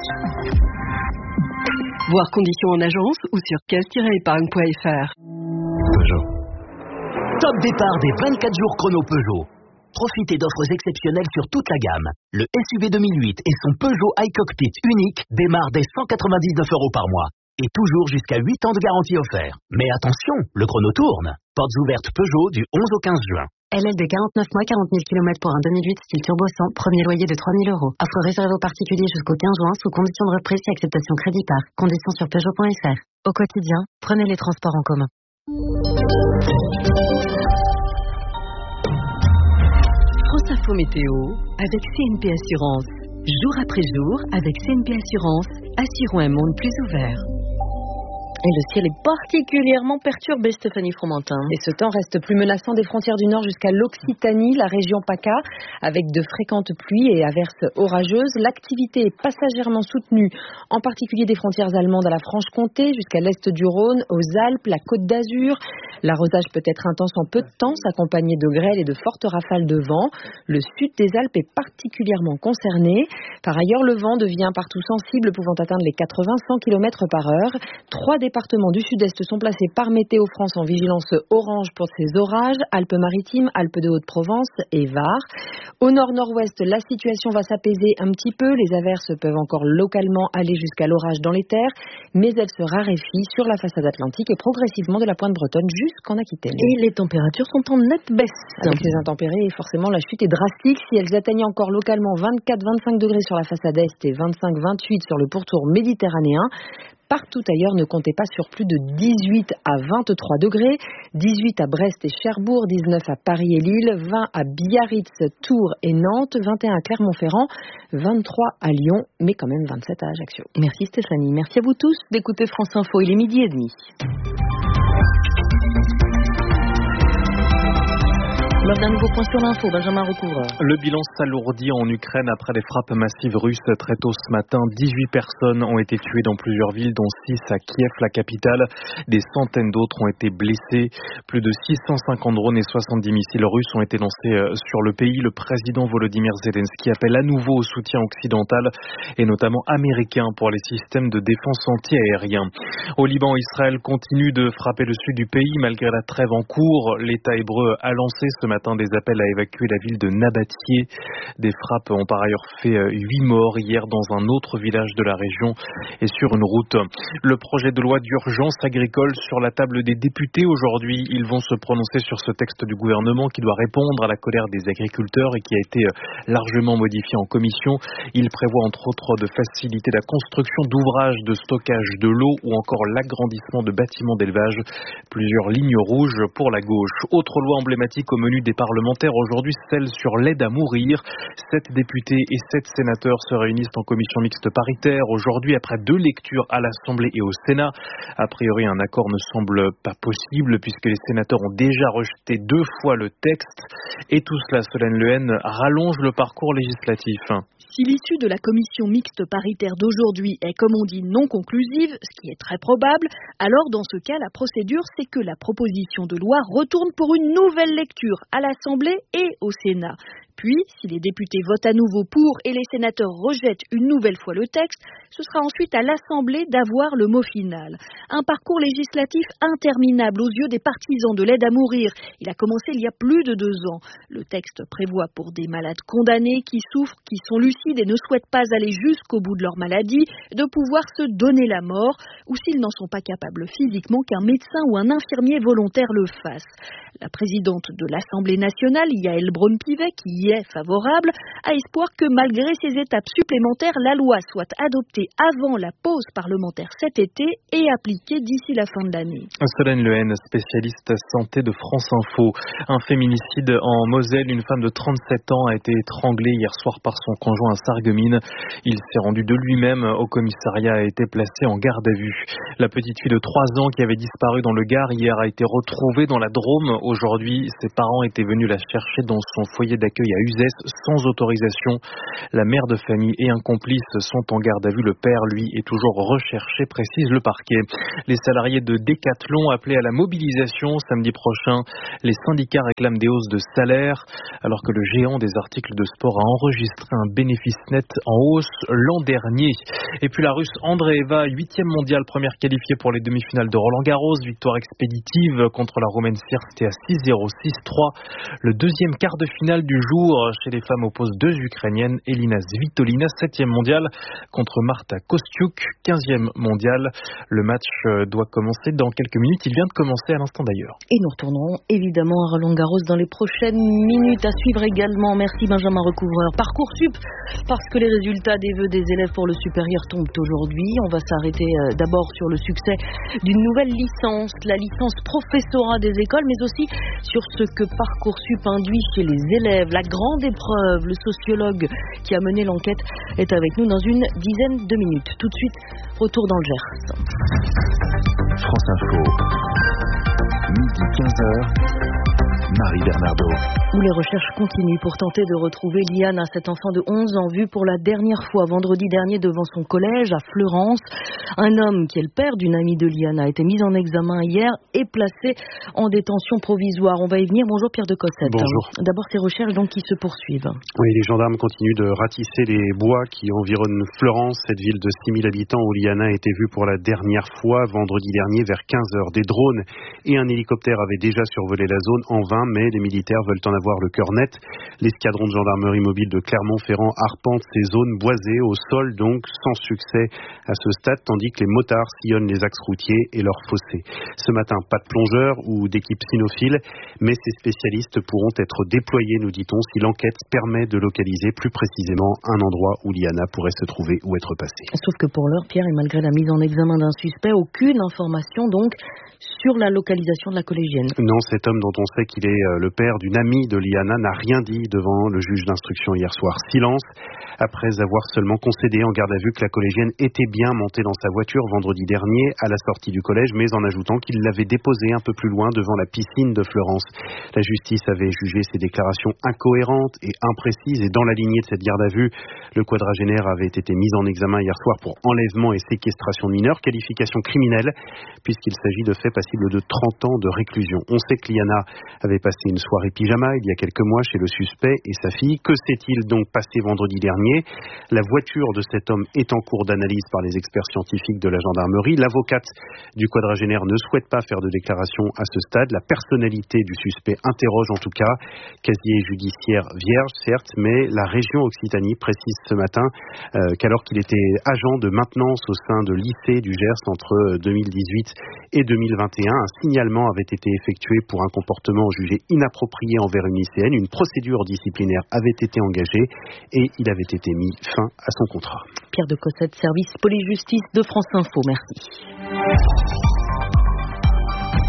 Voir conditions en agence ou sur caisse tiret épargne point f r. Peugeot. Top départ des vingt-quatre jours chrono Peugeot. Profitez d'offres exceptionnelles sur toute la gamme. Le S U V deux mille huit et son Peugeot iCockpit unique démarrent dès cent quatre-vingt-dix-neuf euros par mois. Et toujours jusqu'à huit ans de garantie offert. Mais attention, le chrono tourne. Portes ouvertes Peugeot du onze au quinze juin. L L D quarante-neuf mois, quarante mille kilomètres pour un deux mille huit style turbo cent, premier loyer de trois mille euros. Offre réservée aux particuliers jusqu'au quinze juin sous conditions de reprise et acceptation crédit par. Conditions sur Peugeot point f r. Au quotidien, prenez les transports en commun. France Info Météo avec C N P Assurance. Jour après jour, avec C N P Assurance, assurons un monde plus ouvert. Et le ciel est particulièrement perturbé, Stéphanie Fromentin. Et ce temps reste plus menaçant des frontières du Nord jusqu'à l'Occitanie, la région PACA, avec de fréquentes pluies et averses orageuses. L'activité est passagèrement soutenue, en particulier des frontières allemandes à la Franche-Comté, jusqu'à l'est du Rhône, aux Alpes, la Côte d'Azur. L'arrosage peut être intense en peu de temps, s'accompagner de grêle et de fortes rafales de vent. Le sud des Alpes est particulièrement concerné. Par ailleurs, le vent devient partout sensible, pouvant atteindre les quatre-vingts à cent kilomètres par heure. Trois des départements du sud-est sont placés par Météo France en vigilance orange pour ces orages, Alpes-Maritimes, Alpes de Haute-Provence et Var. Au nord-nord-ouest, la situation va s'apaiser un petit peu. Les averses peuvent encore localement aller jusqu'à l'orage dans les terres, mais elles se raréfient sur la façade atlantique et progressivement de la pointe bretonne jusqu'en Aquitaine. Et les températures sont en nette baisse. Avec les intempéries, forcément, la chute est drastique. Si elles atteignent encore localement vingt-quatre à vingt-cinq degrés sur la façade est et vingt-cinq à vingt-huit sur le pourtour méditerranéen, partout ailleurs, ne comptez pas sur plus de dix-huit à vingt-trois degrés. dix-huit à Brest et Cherbourg, dix-neuf à Paris et Lille, vingt à Biarritz, Tours et Nantes, vingt et un à Clermont-Ferrand, vingt-trois à Lyon, mais quand même vingt-sept à Ajaccio. Merci Stéphanie. Merci à vous tous d'écouter France Info. Il est midi et demi. Lors d'un nouveau point sur l'info, Benjamin Recouvreur. Le bilan s'alourdit en Ukraine après les frappes massives russes très tôt ce matin. dix-huit personnes ont été tuées dans plusieurs villes, dont six à Kiev, la capitale. Des centaines d'autres ont été blessées. Plus de six cent cinquante drones et soixante-dix missiles russes ont été lancés sur le pays. Le président Volodymyr Zelensky appelle à nouveau au soutien occidental et notamment américain pour les systèmes de défense anti-aérien. Au Liban, Israël continue de frapper le sud du pays malgré la trêve en cours. L'État hébreu a lancé ce matin des appels à évacuer la ville de Nabatieh. Des frappes ont par ailleurs fait huit morts hier dans un autre village de la région et sur une route. Le projet de loi d'urgence agricole sur la table des députés aujourd'hui. Ils vont se prononcer sur ce texte du gouvernement qui doit répondre à la colère des agriculteurs et qui a été largement modifié en commission. Il prévoit entre autres de faciliter la construction d'ouvrages de stockage de l'eau ou encore l'agrandissement de bâtiments d'élevage. Plusieurs lignes rouges pour la gauche. Autre loi emblématique au menu tenue des parlementaires aujourd'hui, celle sur l'aide à mourir. Sept députés et sept sénateurs se réunissent en commission mixte paritaire aujourd'hui après deux lectures à l'Assemblée et au Sénat. A priori, un accord ne semble pas possible puisque les sénateurs ont déjà rejeté deux fois le texte. Et tout cela, Solène Lehen, rallonge le parcours législatif. Si l'issue de la commission mixte paritaire d'aujourd'hui est, comme on dit, non conclusive, ce qui est très probable, alors dans ce cas, la procédure, c'est que la proposition de loi retourne pour une nouvelle lecture à l'Assemblée et au Sénat. Puis, si les députés votent à nouveau pour et les sénateurs rejettent une nouvelle fois le texte, ce sera ensuite à l'Assemblée d'avoir le mot final. Un parcours législatif interminable aux yeux des partisans de l'aide à mourir. Il a commencé il y a plus de deux ans. Le texte prévoit pour des malades condamnés qui souffrent, qui sont lucides et ne souhaitent pas aller jusqu'au bout de leur maladie, de pouvoir se donner la mort, ou s'ils n'en sont pas capables physiquement, qu'un médecin ou un infirmier volontaire le fasse. La présidente de l'Assemblée nationale, Yaël Braun-Pivet, qui y est favorable, a espoir que malgré ces étapes supplémentaires, la loi soit adoptée avant la pause parlementaire cet été et appliquée d'ici la fin de l'année. Solène Lehen, spécialiste santé de France Info. Un féminicide en Moselle, une femme de trente-sept ans a été étranglée hier soir par son conjoint à Sarreguemines. Il s'est rendu de lui-même au commissariat et a été placé en garde à vue. La petite fille de trois ans qui avait disparu dans le Gard hier a été retrouvée dans la Drôme. Aujourd'hui, ses parents étaient venus la chercher dans son foyer d'accueil à Uzès sans autorisation. La mère de famille et un complice sont en garde à vue. Le père, lui, est toujours recherché, précise le parquet. Les salariés de Decathlon appelés à la mobilisation samedi prochain. Les syndicats réclament des hausses de salaire alors que le géant des articles de sport a enregistré un bénéfice net en hausse l'an dernier. Et puis la Russe Andreeva, huitième mondiale, première qualifiée pour les demi-finales de Roland-Garros. Victoire expéditive contre la Roumaine Sirte à six zéro six trois. Le deuxième quart de finale du jour chez les femmes oppose deux Ukrainiennes. Elina Svitolina, septième mondiale, contre Marta Kostiuk, quinzième mondiale. Le match doit commencer dans quelques minutes. Il vient de commencer à l'instant d'ailleurs. Et nous retournerons évidemment à Roland-Garros dans les prochaines minutes. À suivre également, merci Benjamin Recouvreur, Parcoursup, parce que les résultats des vœux des élèves pour le supérieur tombent aujourd'hui. On va s'arrêter d'abord sur le succès d'une nouvelle licence, la licence professorat des écoles, mais aussi sur ce que Parcoursup induit chez les élèves. La grande épreuve, le sociologue qui a mené l'enquête est avec nous dans une dizaine de minutes. Tout de suite, retour dans le Gers. France Info, midi quinze heures. Marie Bernardo. Où les recherches continuent pour tenter de retrouver Liana, cet enfant de onze ans vu pour la dernière fois vendredi dernier devant son collège à Fleurance. Un homme qui est le père d'une amie de Liana a été mis en examen hier et placé en détention provisoire. On va y venir. Bonjour Pierre de Cossette. Bonjour. D'abord ces recherches donc qui se poursuivent. Oui, les gendarmes continuent de ratisser les bois qui environnent Fleurance, cette ville de six mille habitants où Liana a été vue pour la dernière fois vendredi dernier vers quinze heures. Des drones et un hélicoptère avaient déjà survolé la zone en vain, mais les militaires veulent en avoir le cœur net. L'escadron de gendarmerie mobile de Clermont-Ferrand arpente ces zones boisées au sol, donc sans succès à ce stade, tandis que les motards sillonnent les axes routiers et leurs fossés. Ce matin, pas de plongeurs ou d'équipe cynophile, mais ces spécialistes pourront être déployés, nous dit-on, si l'enquête permet de localiser plus précisément un endroit où Liana pourrait se trouver ou être passée. Sauf que pour l'heure, Pierre, et malgré la mise en examen d'un suspect, aucune information donc sur la localisation de la collégienne. Non, cet homme dont on sait qu'il est le père d'une amie de Liana n'a rien dit devant le juge d'instruction hier soir. Silence, après avoir seulement concédé en garde à vue que la collégienne était bien montée dans sa voiture vendredi dernier à la sortie du collège, mais en ajoutant qu'il l'avait déposée un peu plus loin devant la piscine de Fleurance. La justice avait jugé ces déclarations incohérentes et imprécises, et dans la lignée de cette garde à vue, le quadragénaire avait été mis en examen hier soir pour enlèvement et séquestration de mineurs, qualification criminelle, puisqu'il s'agit de faits passibles de trente ans de réclusion. On sait que Liana avait passé une soirée pyjama il y a quelques mois chez le suspect et sa fille. Que s'est-il donc passé vendredi dernier? La voiture de cet homme est en cours d'analyse par les experts scientifiques de la gendarmerie. L'avocate du quadragénaire ne souhaite pas faire de déclaration à ce stade. La personnalité du suspect interroge en tout cas. Casier judiciaire vierge, certes, mais la région Occitanie précise ce matin euh, qu'alors qu'il était agent de maintenance au sein de lycée du Gers entre deux mille dix-huit et deux mille vingt et un, un signalement avait été effectué pour un comportement jugé inapproprié envers une lycéenne. Une procédure disciplinaire avait été engagée et il avait été mis fin à son contrat. Pierre de Cossette, service police-justice de France Info. Merci.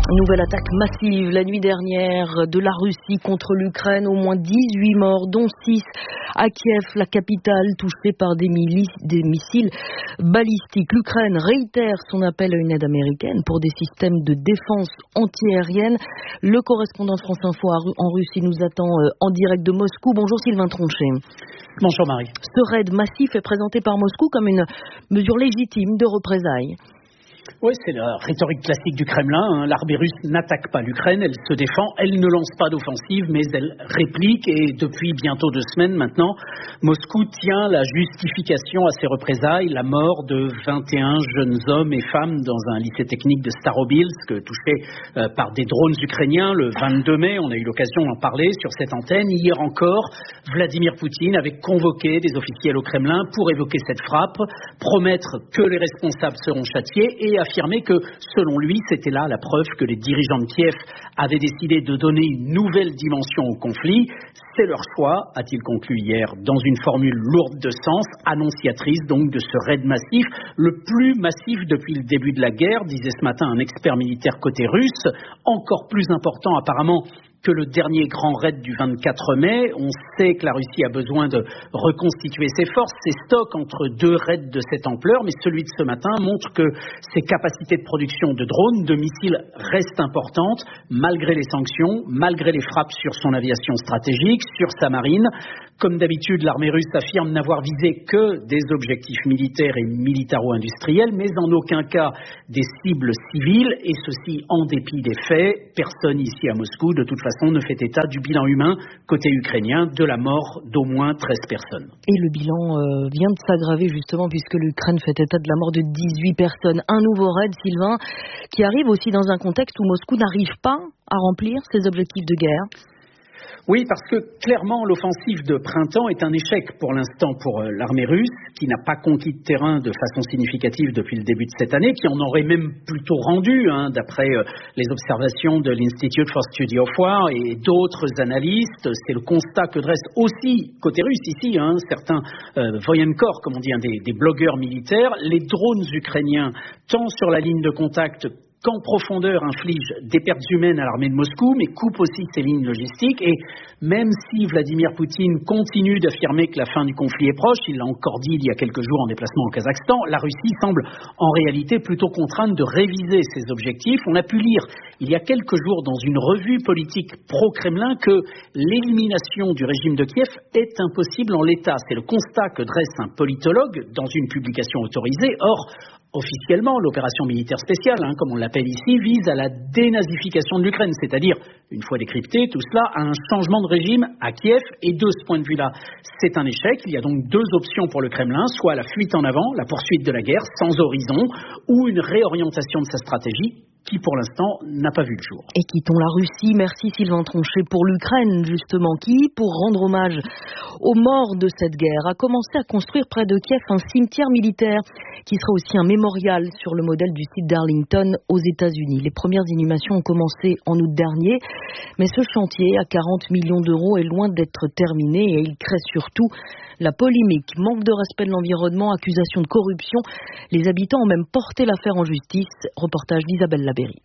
Nouvelle attaque massive la nuit dernière de la Russie contre l'Ukraine. Au moins dix-huit morts, dont six à Kiev, la capitale, touchée par des, milices, des missiles balistiques. L'Ukraine réitère son appel à une aide américaine pour des systèmes de défense antiaérienne. Le correspondant de France Info en Russie nous attend en direct de Moscou. Bonjour Sylvain Tronchet. Bonjour Marie. Ce raid massif est présenté par Moscou comme une mesure légitime de représailles. Oui, c'est la rhétorique classique du Kremlin. Hein. L'armée russe n'attaque pas l'Ukraine, elle se défend, elle ne lance pas d'offensive, mais elle réplique. Et depuis bientôt deux semaines maintenant, Moscou tient la justification à ces représailles, la mort de vingt et un jeunes hommes et femmes dans un lycée technique de Starobilsk, touché euh, par des drones ukrainiens le vingt-deux mai. On a eu l'occasion d'en parler sur cette antenne. Hier encore, Vladimir Poutine avait convoqué des officiels au Kremlin pour évoquer cette frappe, promettre que les responsables seront châtiés et affirmer que, selon lui, c'était là la preuve que les dirigeants de Kiev avaient décidé de donner une nouvelle dimension au conflit. C'est leur choix, a-t-il conclu hier, dans une formule lourde de sens, annonciatrice donc de ce raid massif, le plus massif depuis le début de la guerre, disait ce matin un expert militaire côté russe, encore plus important apparemment que le dernier grand raid du vingt-quatre mai. On sait que la Russie a besoin de reconstituer ses forces, ses stocks entre deux raids de cette ampleur, mais celui de ce matin montre que ses capacités de production de drones, de missiles restent importantes, malgré les sanctions, malgré les frappes sur son aviation stratégique, sur sa marine. Comme d'habitude, l'armée russe affirme n'avoir visé que des objectifs militaires et militaro-industriels, mais en aucun cas des cibles civiles, et ceci en dépit des faits. Personne ici à Moscou, de toute façon, ne fait état du bilan humain côté ukrainien, de la mort d'au moins treize personnes. Et le bilan euh, vient de s'aggraver justement puisque l'Ukraine fait état de la mort de dix-huit personnes. Un nouveau raid, Sylvain, qui arrive aussi dans un contexte où Moscou n'arrive pas à remplir ses objectifs de guerre. Oui, parce que clairement, l'offensive de printemps est un échec pour l'instant pour euh, l'armée russe, qui n'a pas conquis de terrain de façon significative depuis le début de cette année, qui en aurait même plutôt rendu, hein, d'après euh, les observations de l'Institute for Study of War et d'autres analystes. C'est le constat que dresse aussi, côté russe ici, hein, certains euh, Voyenkor, comme on dit, hein, des, des blogueurs militaires. Les drones ukrainiens, tant sur la ligne de contact qu'en profondeur inflige des pertes humaines à l'armée de Moscou, mais coupe aussi ses lignes logistiques. Et même si Vladimir Poutine continue d'affirmer que la fin du conflit est proche, il l'a encore dit il y a quelques jours en déplacement au Kazakhstan, la Russie semble en réalité plutôt contrainte de réviser ses objectifs. On a pu lire il y a quelques jours dans une revue politique pro-Kremlin que l'élimination du régime de Kiev est impossible en l'état. C'est le constat que dresse un politologue dans une publication autorisée. Or, officiellement, l'opération militaire spéciale, hein, comme on l'appelle ici, vise à la dénazification de l'Ukraine, c'est-à-dire, une fois décrypté, tout cela, à un changement de régime à Kiev. Et de ce point de vue-là, c'est un échec. Il y a donc deux options pour le Kremlin, soit la fuite en avant, la poursuite de la guerre sans horizon, ou une réorientation de sa stratégie, qui pour l'instant n'a pas vu le jour. Et quittons la Russie, merci Sylvain Tronchet, pour l'Ukraine justement, qui, pour rendre hommage aux morts de cette guerre, a commencé à construire près de Kiev un cimetière militaire qui sera aussi un mémorial sur le modèle du site d'Arlington aux États-Unis. Les premières inhumations ont commencé en août dernier, mais ce chantier à quarante millions d'euros est loin d'être terminé et il crée surtout la polémique, manque de respect de l'environnement, accusation de corruption. Les habitants ont même porté l'affaire en justice. Reportage d'Isabelle Labéry.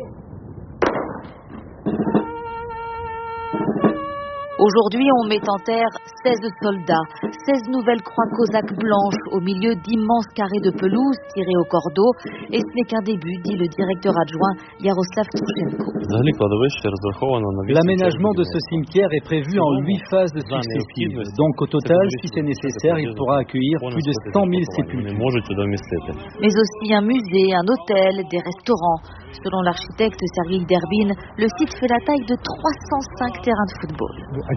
Aujourd'hui, on met en terre seize soldats, seize nouvelles croix cosaques blanches au milieu d'immenses carrés de pelouse tirés au cordeau. Et ce n'est qu'un début, dit le directeur adjoint Yaroslav Tuchenko. L'aménagement de ce cimetière est prévu en huit phases successives. Donc au total, si c'est nécessaire, il pourra accueillir plus de cent mille sépultures. Mais aussi un musée, un hôtel, des restaurants. Selon l'architecte Sergei Derbin, le site fait la taille de trois cent cinq terrains de football.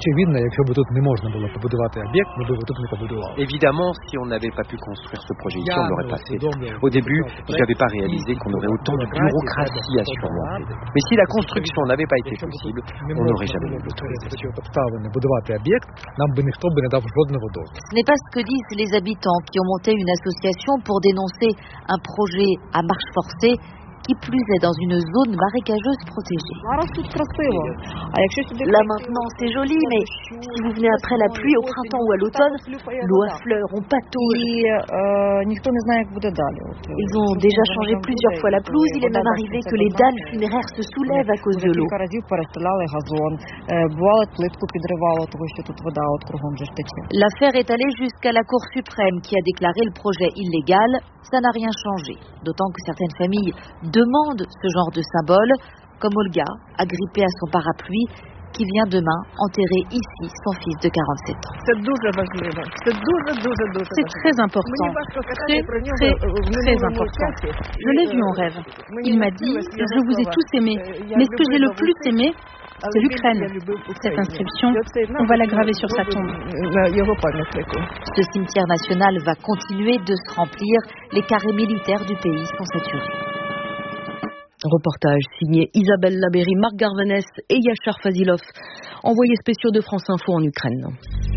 Évidemment, si on n'avait pas pu construire ce projet ici, on ne l'aurait pas fait. Au début, je n'avais pas réalisé qu'on aurait autant de bureaucratie à surmonter. Mais si la construction n'avait pas été possible, on n'aurait jamais eu l'autorisation. Ce n'est pas ce que disent les habitants qui ont monté une association pour dénoncer un projet à marche forcée qui plus est dans une zone marécageuse protégée. Là maintenant c'est joli, mais si vous venez après la pluie au printemps ou à l'automne, l'eau affleure, on patauge. Ils ont déjà changé plusieurs fois la pelouse, il est même arrivé que les dalles funéraires se soulèvent à cause de l'eau. L'affaire est allée jusqu'à la Cour suprême qui a déclaré le projet illégal. Ça n'a rien changé, d'autant que certaines familles demandent ce genre de symbole, comme Olga, agrippée à son parapluie, qui vient demain enterrer ici son fils de quarante-sept ans. C'est très important, très, très, très important. Je l'ai vu en rêve. Il m'a dit, je vous ai tous aimés, mais ce que j'ai le plus aimé, c'est l'Ukraine. Cette inscription, on va la graver sur sa tombe. Ce cimetière national va continuer de se remplir. Les carrés militaires du pays sont saturés. Reportage signé Isabelle Labéry, Marc Garvanès et Yachar Fazilov, envoyés spéciaux de France Info en Ukraine.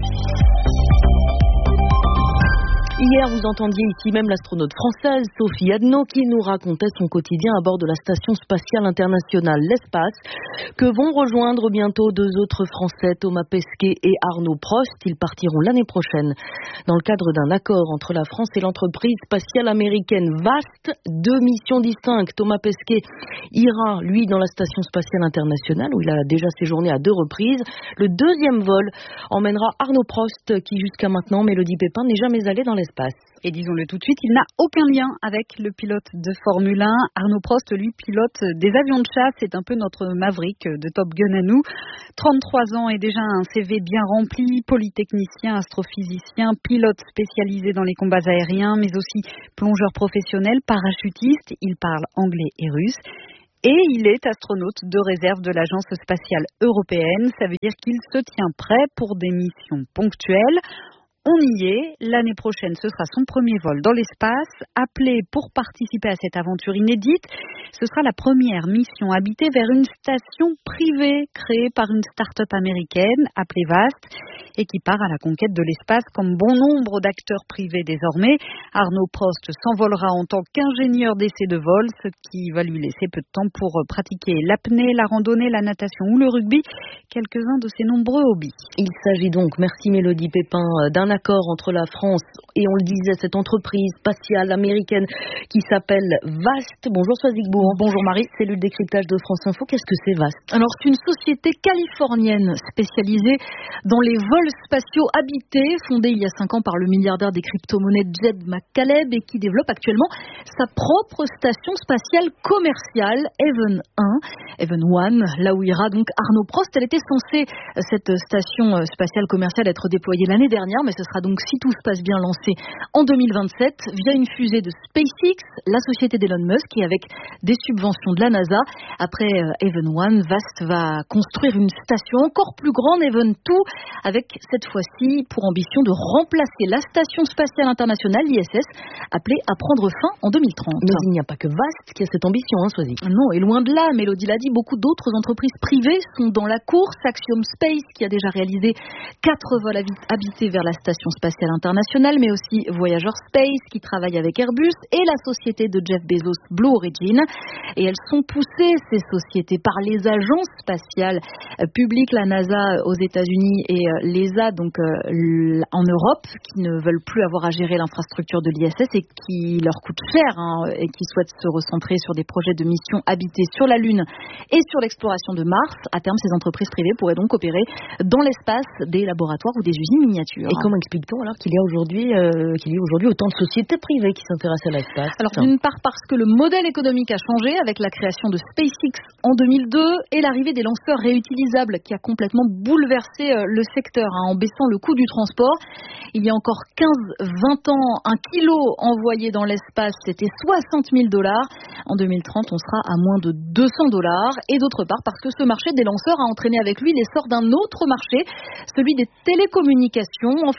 Hier, vous entendiez ici même l'astronaute française Sophie Adno qui nous racontait son quotidien à bord de la Station spatiale internationale, l'Espace, que vont rejoindre bientôt deux autres Français, Thomas Pesquet et Arnaud Prost. Ils partiront l'année prochaine dans le cadre d'un accord entre la France et l'entreprise spatiale américaine Vast. Deux missions distinctes. Thomas Pesquet ira, lui, dans la Station spatiale internationale où il a déjà séjourné à deux reprises. Le deuxième vol emmènera Arnaud Prost qui, jusqu'à maintenant, Mélodie Pépin, n'est jamais allé dans l'espace. Et disons-le tout de suite, il n'a aucun lien avec le pilote de Formule un. Arnaud Prost, lui, pilote des avions de chasse. C'est un peu notre Maverick de Top Gun à nous. trente-trois ans et déjà un C V bien rempli. Polytechnicien, astrophysicien, pilote spécialisé dans les combats aériens, mais aussi plongeur professionnel, parachutiste. Il parle anglais et russe. Et il est astronaute de réserve de l'Agence spatiale européenne. Ça veut dire qu'il se tient prêt pour des missions ponctuelles. On y est. L'année prochaine, ce sera son premier vol dans l'espace. Appelé pour participer à cette aventure inédite, ce sera la première mission habitée vers une station privée créée par une start-up américaine appelée Vast et qui part à la conquête de l'espace comme bon nombre d'acteurs privés désormais. Arnaud Prost s'envolera en tant qu'ingénieur d'essai de vol, ce qui va lui laisser peu de temps pour pratiquer l'apnée, la randonnée, la natation ou le rugby, quelques-uns de ses nombreux hobbies. Il s'agit donc, merci Mélodie Pépin, d'un accord entre la France et, on le disait, cette entreprise spatiale américaine qui s'appelle Vast. Bonjour Soazigbourg. Bonjour Marie. Cellule décryptage de France Info. Qu'est-ce que c'est Vast? Alors c'est une société californienne spécialisée dans les vols spatiaux habités, fondée il y a cinq ans par le milliardaire des crypto-monnaies Jed McCaleb et qui développe actuellement sa propre station spatiale commerciale, Haven un, Haven un, là où ira donc Arnaud Prost. Elle était censée, cette station spatiale commerciale, être déployée l'année dernière, mais ce sera donc, si tout se passe bien, lancé en deux mille vingt-sept via une fusée de SpaceX, la société d'Elon Musk, et avec des subventions de la NASA. Après Haven un, Vast va construire une station encore plus grande, Haven deux, avec cette fois-ci pour ambition de remplacer la station spatiale internationale, l'I S S, appelée à prendre fin en deux mille trente. Mais il n'y a pas que Vast qui a cette ambition, hein, Soisy. Non, et loin de là, Mélodie l'a dit, beaucoup d'autres entreprises privées sont dans la course. Axiom Space, qui a déjà réalisé quatre vols habités vers la station spatiale internationale, mais aussi Voyager Space, qui travaille avec Airbus, et la société de Jeff Bezos, Blue Origin. Et elles sont poussées, ces sociétés, par les agences spatiales publiques, la NASA aux États-Unis et l'E S A, donc euh, en Europe, qui ne veulent plus avoir à gérer l'infrastructure de l'I S S et qui leur coûte cher, hein, et qui souhaitent se recentrer sur des projets de missions habitées sur la Lune et sur l'exploration de Mars. À terme, ces entreprises privées pourraient donc opérer dans l'espace des laboratoires ou des usines miniatures. Et comment explique-t-on alors qu'il y a aujourd'hui euh, qu'il y a aujourd'hui autant de sociétés privées qui s'intéressent à l'espace? Alors d'une part parce que le modèle économique a changé avec la création de SpaceX en deux mille deux et l'arrivée des lanceurs réutilisables qui a complètement bouleversé euh, le secteur, hein, en baissant le coût du transport. Il y a encore quinze vingt ans, un kilo envoyé dans l'espace, c'était soixante mille dollars. En deux mille trente, on sera à moins de deux cents dollars. Et d'autre part, parce que ce marché des lanceurs a entraîné avec lui l'essor d'un autre marché, celui des télécommunications, en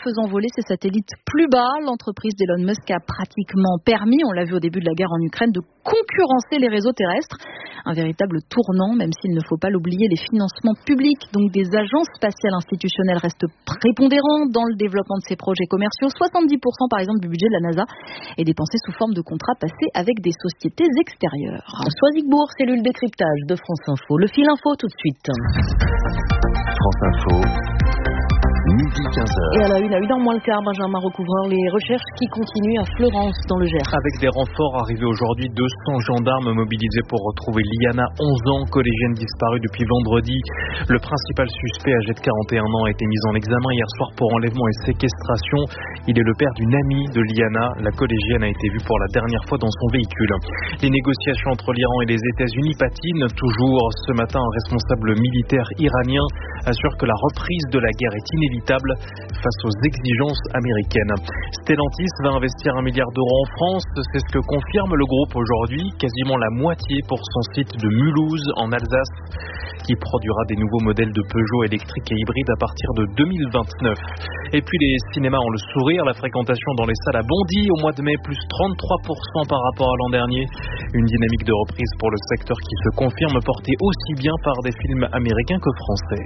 faisant voler ses satellites plus bas. L'entreprise d'Elon Musk a pratiquement permis, on l'a vu au début de la guerre en Ukraine, de concurrencer les réseaux terrestres. Un véritable tournant, même s'il ne faut pas l'oublier, les financements publics, donc des agences spatiales institutionnelles, restent prépondérants dans le développement de ces projets commerciaux. soixante-dix pour cent par exemple du budget de la NASA est dépensé sous forme de contrats passés avec des sociétés extérieures. Soisigbourg, cellule décryptage de France Info. Le fil info tout de suite. France Info. Midi quinze heures. Et à la une, à une heure moins le quart, Benjamin Recouvreur, les recherches qui continuent à Fleurance dans le Gers. Avec des renforts arrivés aujourd'hui, deux cents gendarmes mobilisés pour retrouver Liana, onze ans, collégienne disparue depuis vendredi. Le principal suspect, âgé de quarante et un ans, a été mis en examen hier soir pour enlèvement et séquestration. Il est le père d'une amie de Liana. La collégienne a été vue pour la dernière fois dans son véhicule. Les négociations entre l'Iran et les États-Unis patinent toujours. Ce matin, un responsable militaire iranien assure que la reprise de la guerre est inévitable face aux exigences américaines. Stellantis va investir un milliard d'euros en France, c'est ce que confirme le groupe aujourd'hui, quasiment la moitié pour son site de Mulhouse en Alsace, qui produira des nouveaux modèles de Peugeot électriques et hybrides à partir de deux mille vingt-neuf. Et puis les cinémas ont le sourire, la fréquentation dans les salles a bondi au mois de mai, plus trente-trois pour cent par rapport à l'an dernier. Une dynamique de reprise pour le secteur qui se confirme, portée aussi bien par des films américains que français.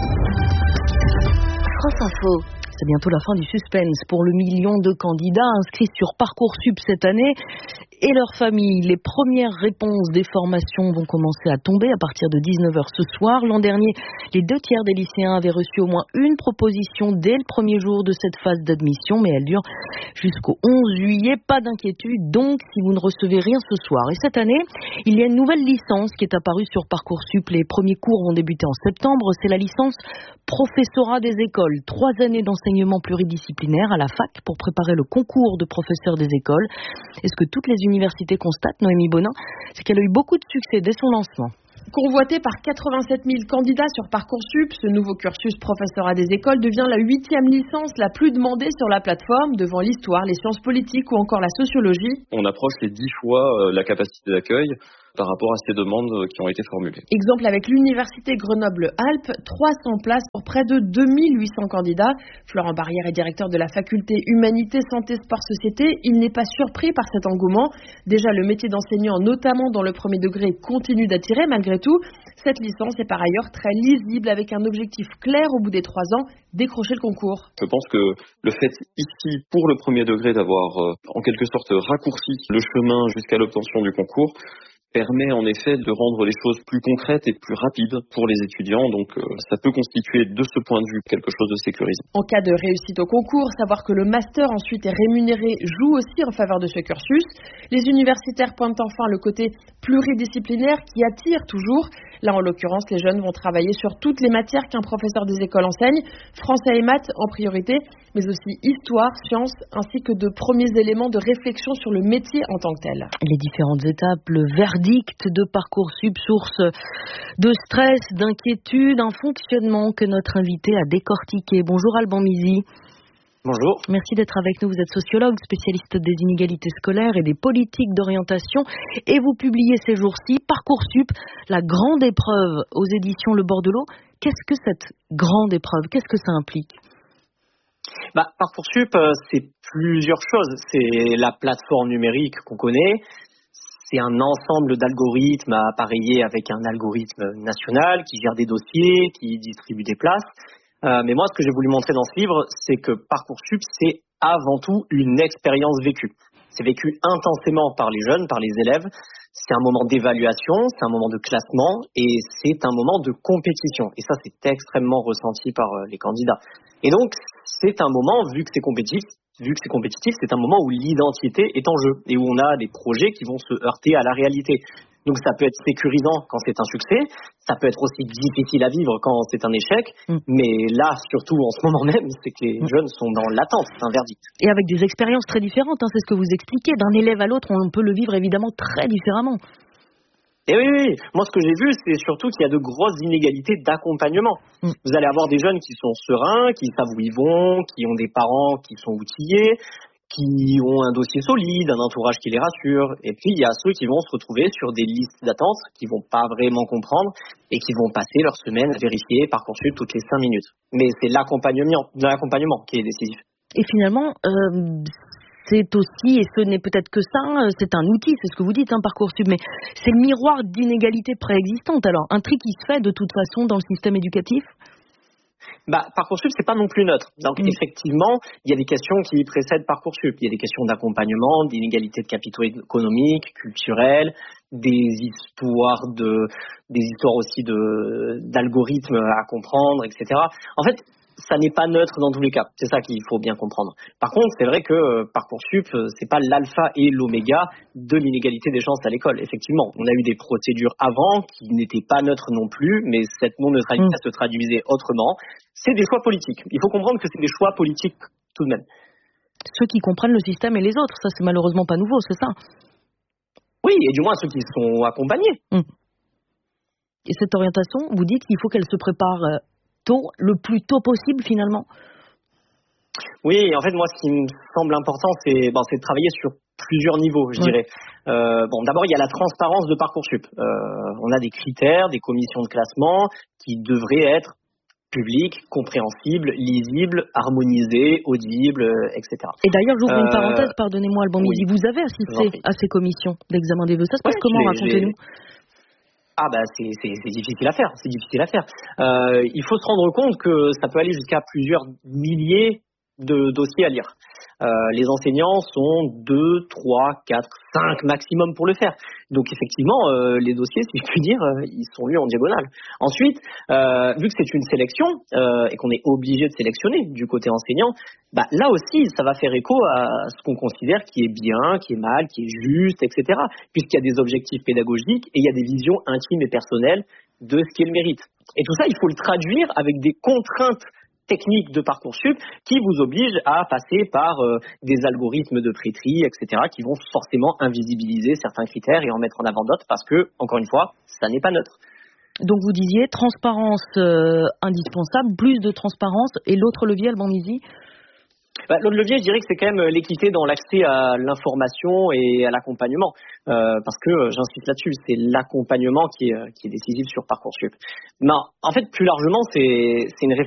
France Info. C'est bientôt la fin du suspense pour le million de candidats inscrits sur Parcoursup cette année et leurs familles. Les premières réponses des formations vont commencer à tomber à partir de dix-neuf heures ce soir. L'an dernier, les deux tiers des lycéens avaient reçu au moins une proposition dès le premier jour de cette phase d'admission, mais elle dure jusqu'au onze juillet. Pas d'inquiétude donc si vous ne recevez rien ce soir. Et cette année, il y a une nouvelle licence qui est apparue sur Parcoursup. Les premiers cours vont débuter en septembre. C'est la licence professorat des écoles. Trois années d'enseignement pluridisciplinaire à la fac pour préparer le concours de professeurs des écoles. Et ce que toutes les universités constatent, Noémie Bonin, c'est qu'elle a eu beaucoup de succès dès son lancement. Convoité par quatre-vingt-sept mille candidats sur Parcoursup, ce nouveau cursus professorat des écoles devient la huitième licence la plus demandée sur la plateforme, devant l'histoire, les sciences politiques ou encore la sociologie. On approche les dix fois la capacité d'accueil par rapport à ces demandes qui ont été formulées. Exemple avec l'Université Grenoble-Alpes, trois cents places pour près de deux mille huit cents candidats. Florent Barrière est directeur de la faculté Humanité, Santé, Sport, Société. Il n'est pas surpris par cet engouement. Déjà, le métier d'enseignant, notamment dans le premier degré, continue d'attirer malgré tout. Cette licence est par ailleurs très lisible avec un objectif clair au bout des trois ans, décrocher le concours. Je pense que le fait ici, pour le premier degré, d'avoir euh, en quelque sorte raccourci le chemin jusqu'à l'obtention du concours, permet en effet de rendre les choses plus concrètes et plus rapides pour les étudiants. Donc euh, ça peut constituer de ce point de vue quelque chose de sécurisé. En cas de réussite au concours, savoir que le master ensuite est rémunéré joue aussi en faveur de ce cursus. Les universitaires pointent enfin le côté pluridisciplinaire qui attire toujours. Là, en l'occurrence, les jeunes vont travailler sur toutes les matières qu'un professeur des écoles enseigne, français et maths en priorité, mais aussi histoire, sciences, ainsi que de premiers éléments de réflexion sur le métier en tant que tel. Les différentes étapes, le verdict de Parcoursup, source de stress, d'inquiétude, un fonctionnement que notre invité a décortiqué. Bonjour Alban Mizy. Bonjour. Merci d'être avec nous. Vous êtes sociologue, spécialiste des inégalités scolaires et des politiques d'orientation. Et vous publiez ces jours-ci Parcoursup, la grande épreuve aux éditions Le Bord de l'eau. Qu'est-ce que cette grande épreuve? Qu'est-ce que ça implique? Bah, Parcoursup, c'est plusieurs choses. C'est la plateforme numérique qu'on connaît. C'est un ensemble d'algorithmes appareillés avec un algorithme national qui gère des dossiers, qui distribue des places. Euh, mais moi, ce que j'ai voulu montrer dans ce livre, c'est que Parcoursup, c'est avant tout une expérience vécue. C'est vécu intensément par les jeunes, par les élèves. C'est un moment d'évaluation, c'est un moment de classement et c'est un moment de compétition. Et ça, c'est extrêmement ressenti par les candidats. Et donc, c'est un moment, vu que c'est compétitif, vu que c'est compétitif, c'est un moment où l'identité est en jeu et où on a des projets qui vont se heurter à la réalité. Donc ça peut être sécurisant quand c'est un succès, ça peut être aussi difficile à vivre quand c'est un échec, mmh. mais là, surtout en ce moment même, c'est que les mmh. jeunes sont dans l'attente d'un verdict. Et avec des expériences très différentes, hein, c'est ce que vous expliquez, d'un élève à l'autre, on peut le vivre évidemment très différemment. Et oui, oui, moi ce que j'ai vu, c'est surtout qu'il y a de grosses inégalités d'accompagnement. Mmh. Vous allez avoir des jeunes qui sont sereins, qui savent où ils vont, qui ont des parents qui sont outillés, qui ont un dossier solide, un entourage qui les rassure. Et puis, il y a ceux qui vont se retrouver sur des listes d'attente, qui vont pas vraiment comprendre et qui vont passer leur semaine à vérifier Parcoursup toutes les cinq minutes. Mais c'est l'accompagnement, l'accompagnement qui est décisif. Et finalement, euh, c'est aussi, et ce n'est peut-être que ça, c'est un outil, c'est ce que vous dites, hein, Parcoursup, mais c'est le miroir d'inégalités préexistantes. Alors, un tri qui se fait de toute façon dans le système éducatif ? Bah, Parcoursup, c'est pas non plus neutre. Donc, mmh. effectivement, il y a des questions qui précèdent Parcoursup. Il y a des questions d'accompagnement, d'inégalité de capitaux économiques, culturels, des histoires de, des histoires aussi de, d'algorithmes à comprendre, et cetera. En fait, ça n'est pas neutre dans tous les cas. C'est ça qu'il faut bien comprendre. Par contre, c'est vrai que euh, Parcoursup, euh, c'est pas l'alpha et l'oméga de l'inégalité des chances à l'école. Effectivement, on a eu des procédures avant qui n'étaient pas neutres non plus, mais cette non-neutralité mmh. se traduisait autrement. C'est des choix politiques. Il faut comprendre que c'est des choix politiques tout de même. Ceux qui comprennent le système et les autres, ça c'est malheureusement pas nouveau, c'est ça ? Oui, et du moins ceux qui sont accompagnés. Mmh. Et cette orientation, vous dites qu'il faut qu'elle se prépare euh, tôt, le plus tôt possible finalement ? Oui, en fait, moi, ce qui me semble important, c'est, bon, c'est de travailler sur plusieurs niveaux, je ouais. dirais. Euh, bon, d'abord, il y a la transparence de Parcoursup. Euh, on a des critères, des commissions de classement qui devraient être publiques, compréhensibles, lisibles, harmonisées, audibles, et cetera. Et d'ailleurs, j'ouvre euh, une parenthèse, pardonnez-moi, Alban Midi, oui. vous avez assisté à ces commissions d'examen des vœux. Ça se passe ouais, comment, racontez-nous ? Ah bah c'est, c'est, c'est difficile à faire, c'est difficile à faire. Euh, il faut se rendre compte que ça peut aller jusqu'à plusieurs milliers de dossiers à lire. Euh, les enseignants sont deux, trois, quatre, cinq maximum pour le faire. Donc effectivement, euh, les dossiers, si je puis dire, euh, ils sont lus en diagonale. Ensuite, euh, vu que c'est une sélection euh, et qu'on est obligé de sélectionner du côté enseignant, bah là aussi, ça va faire écho à ce qu'on considère qui est bien, qui est mal, qui est juste, et cetera. Puisqu'il y a des objectifs pédagogiques et il y a des visions intimes et personnelles de ce qu'est le mérite. Et tout ça, il faut le traduire avec des contraintes techniques de Parcoursup qui vous obligent à passer par euh, des algorithmes de pré-tri, et cetera, qui vont forcément invisibiliser certains critères et en mettre en avant d'autres parce que, encore une fois, ça n'est pas neutre. Donc vous disiez transparence euh, indispensable, plus de transparence, et l'autre levier, Alban Midi ? Bah, l'autre levier, je dirais que c'est quand même l'équité dans l'accès à l'information et à l'accompagnement, euh, parce que euh, j'insiste là-dessus, c'est l'accompagnement qui est, qui est décisif sur Parcoursup. Mais en fait, plus largement, c'est, c'est une réflexion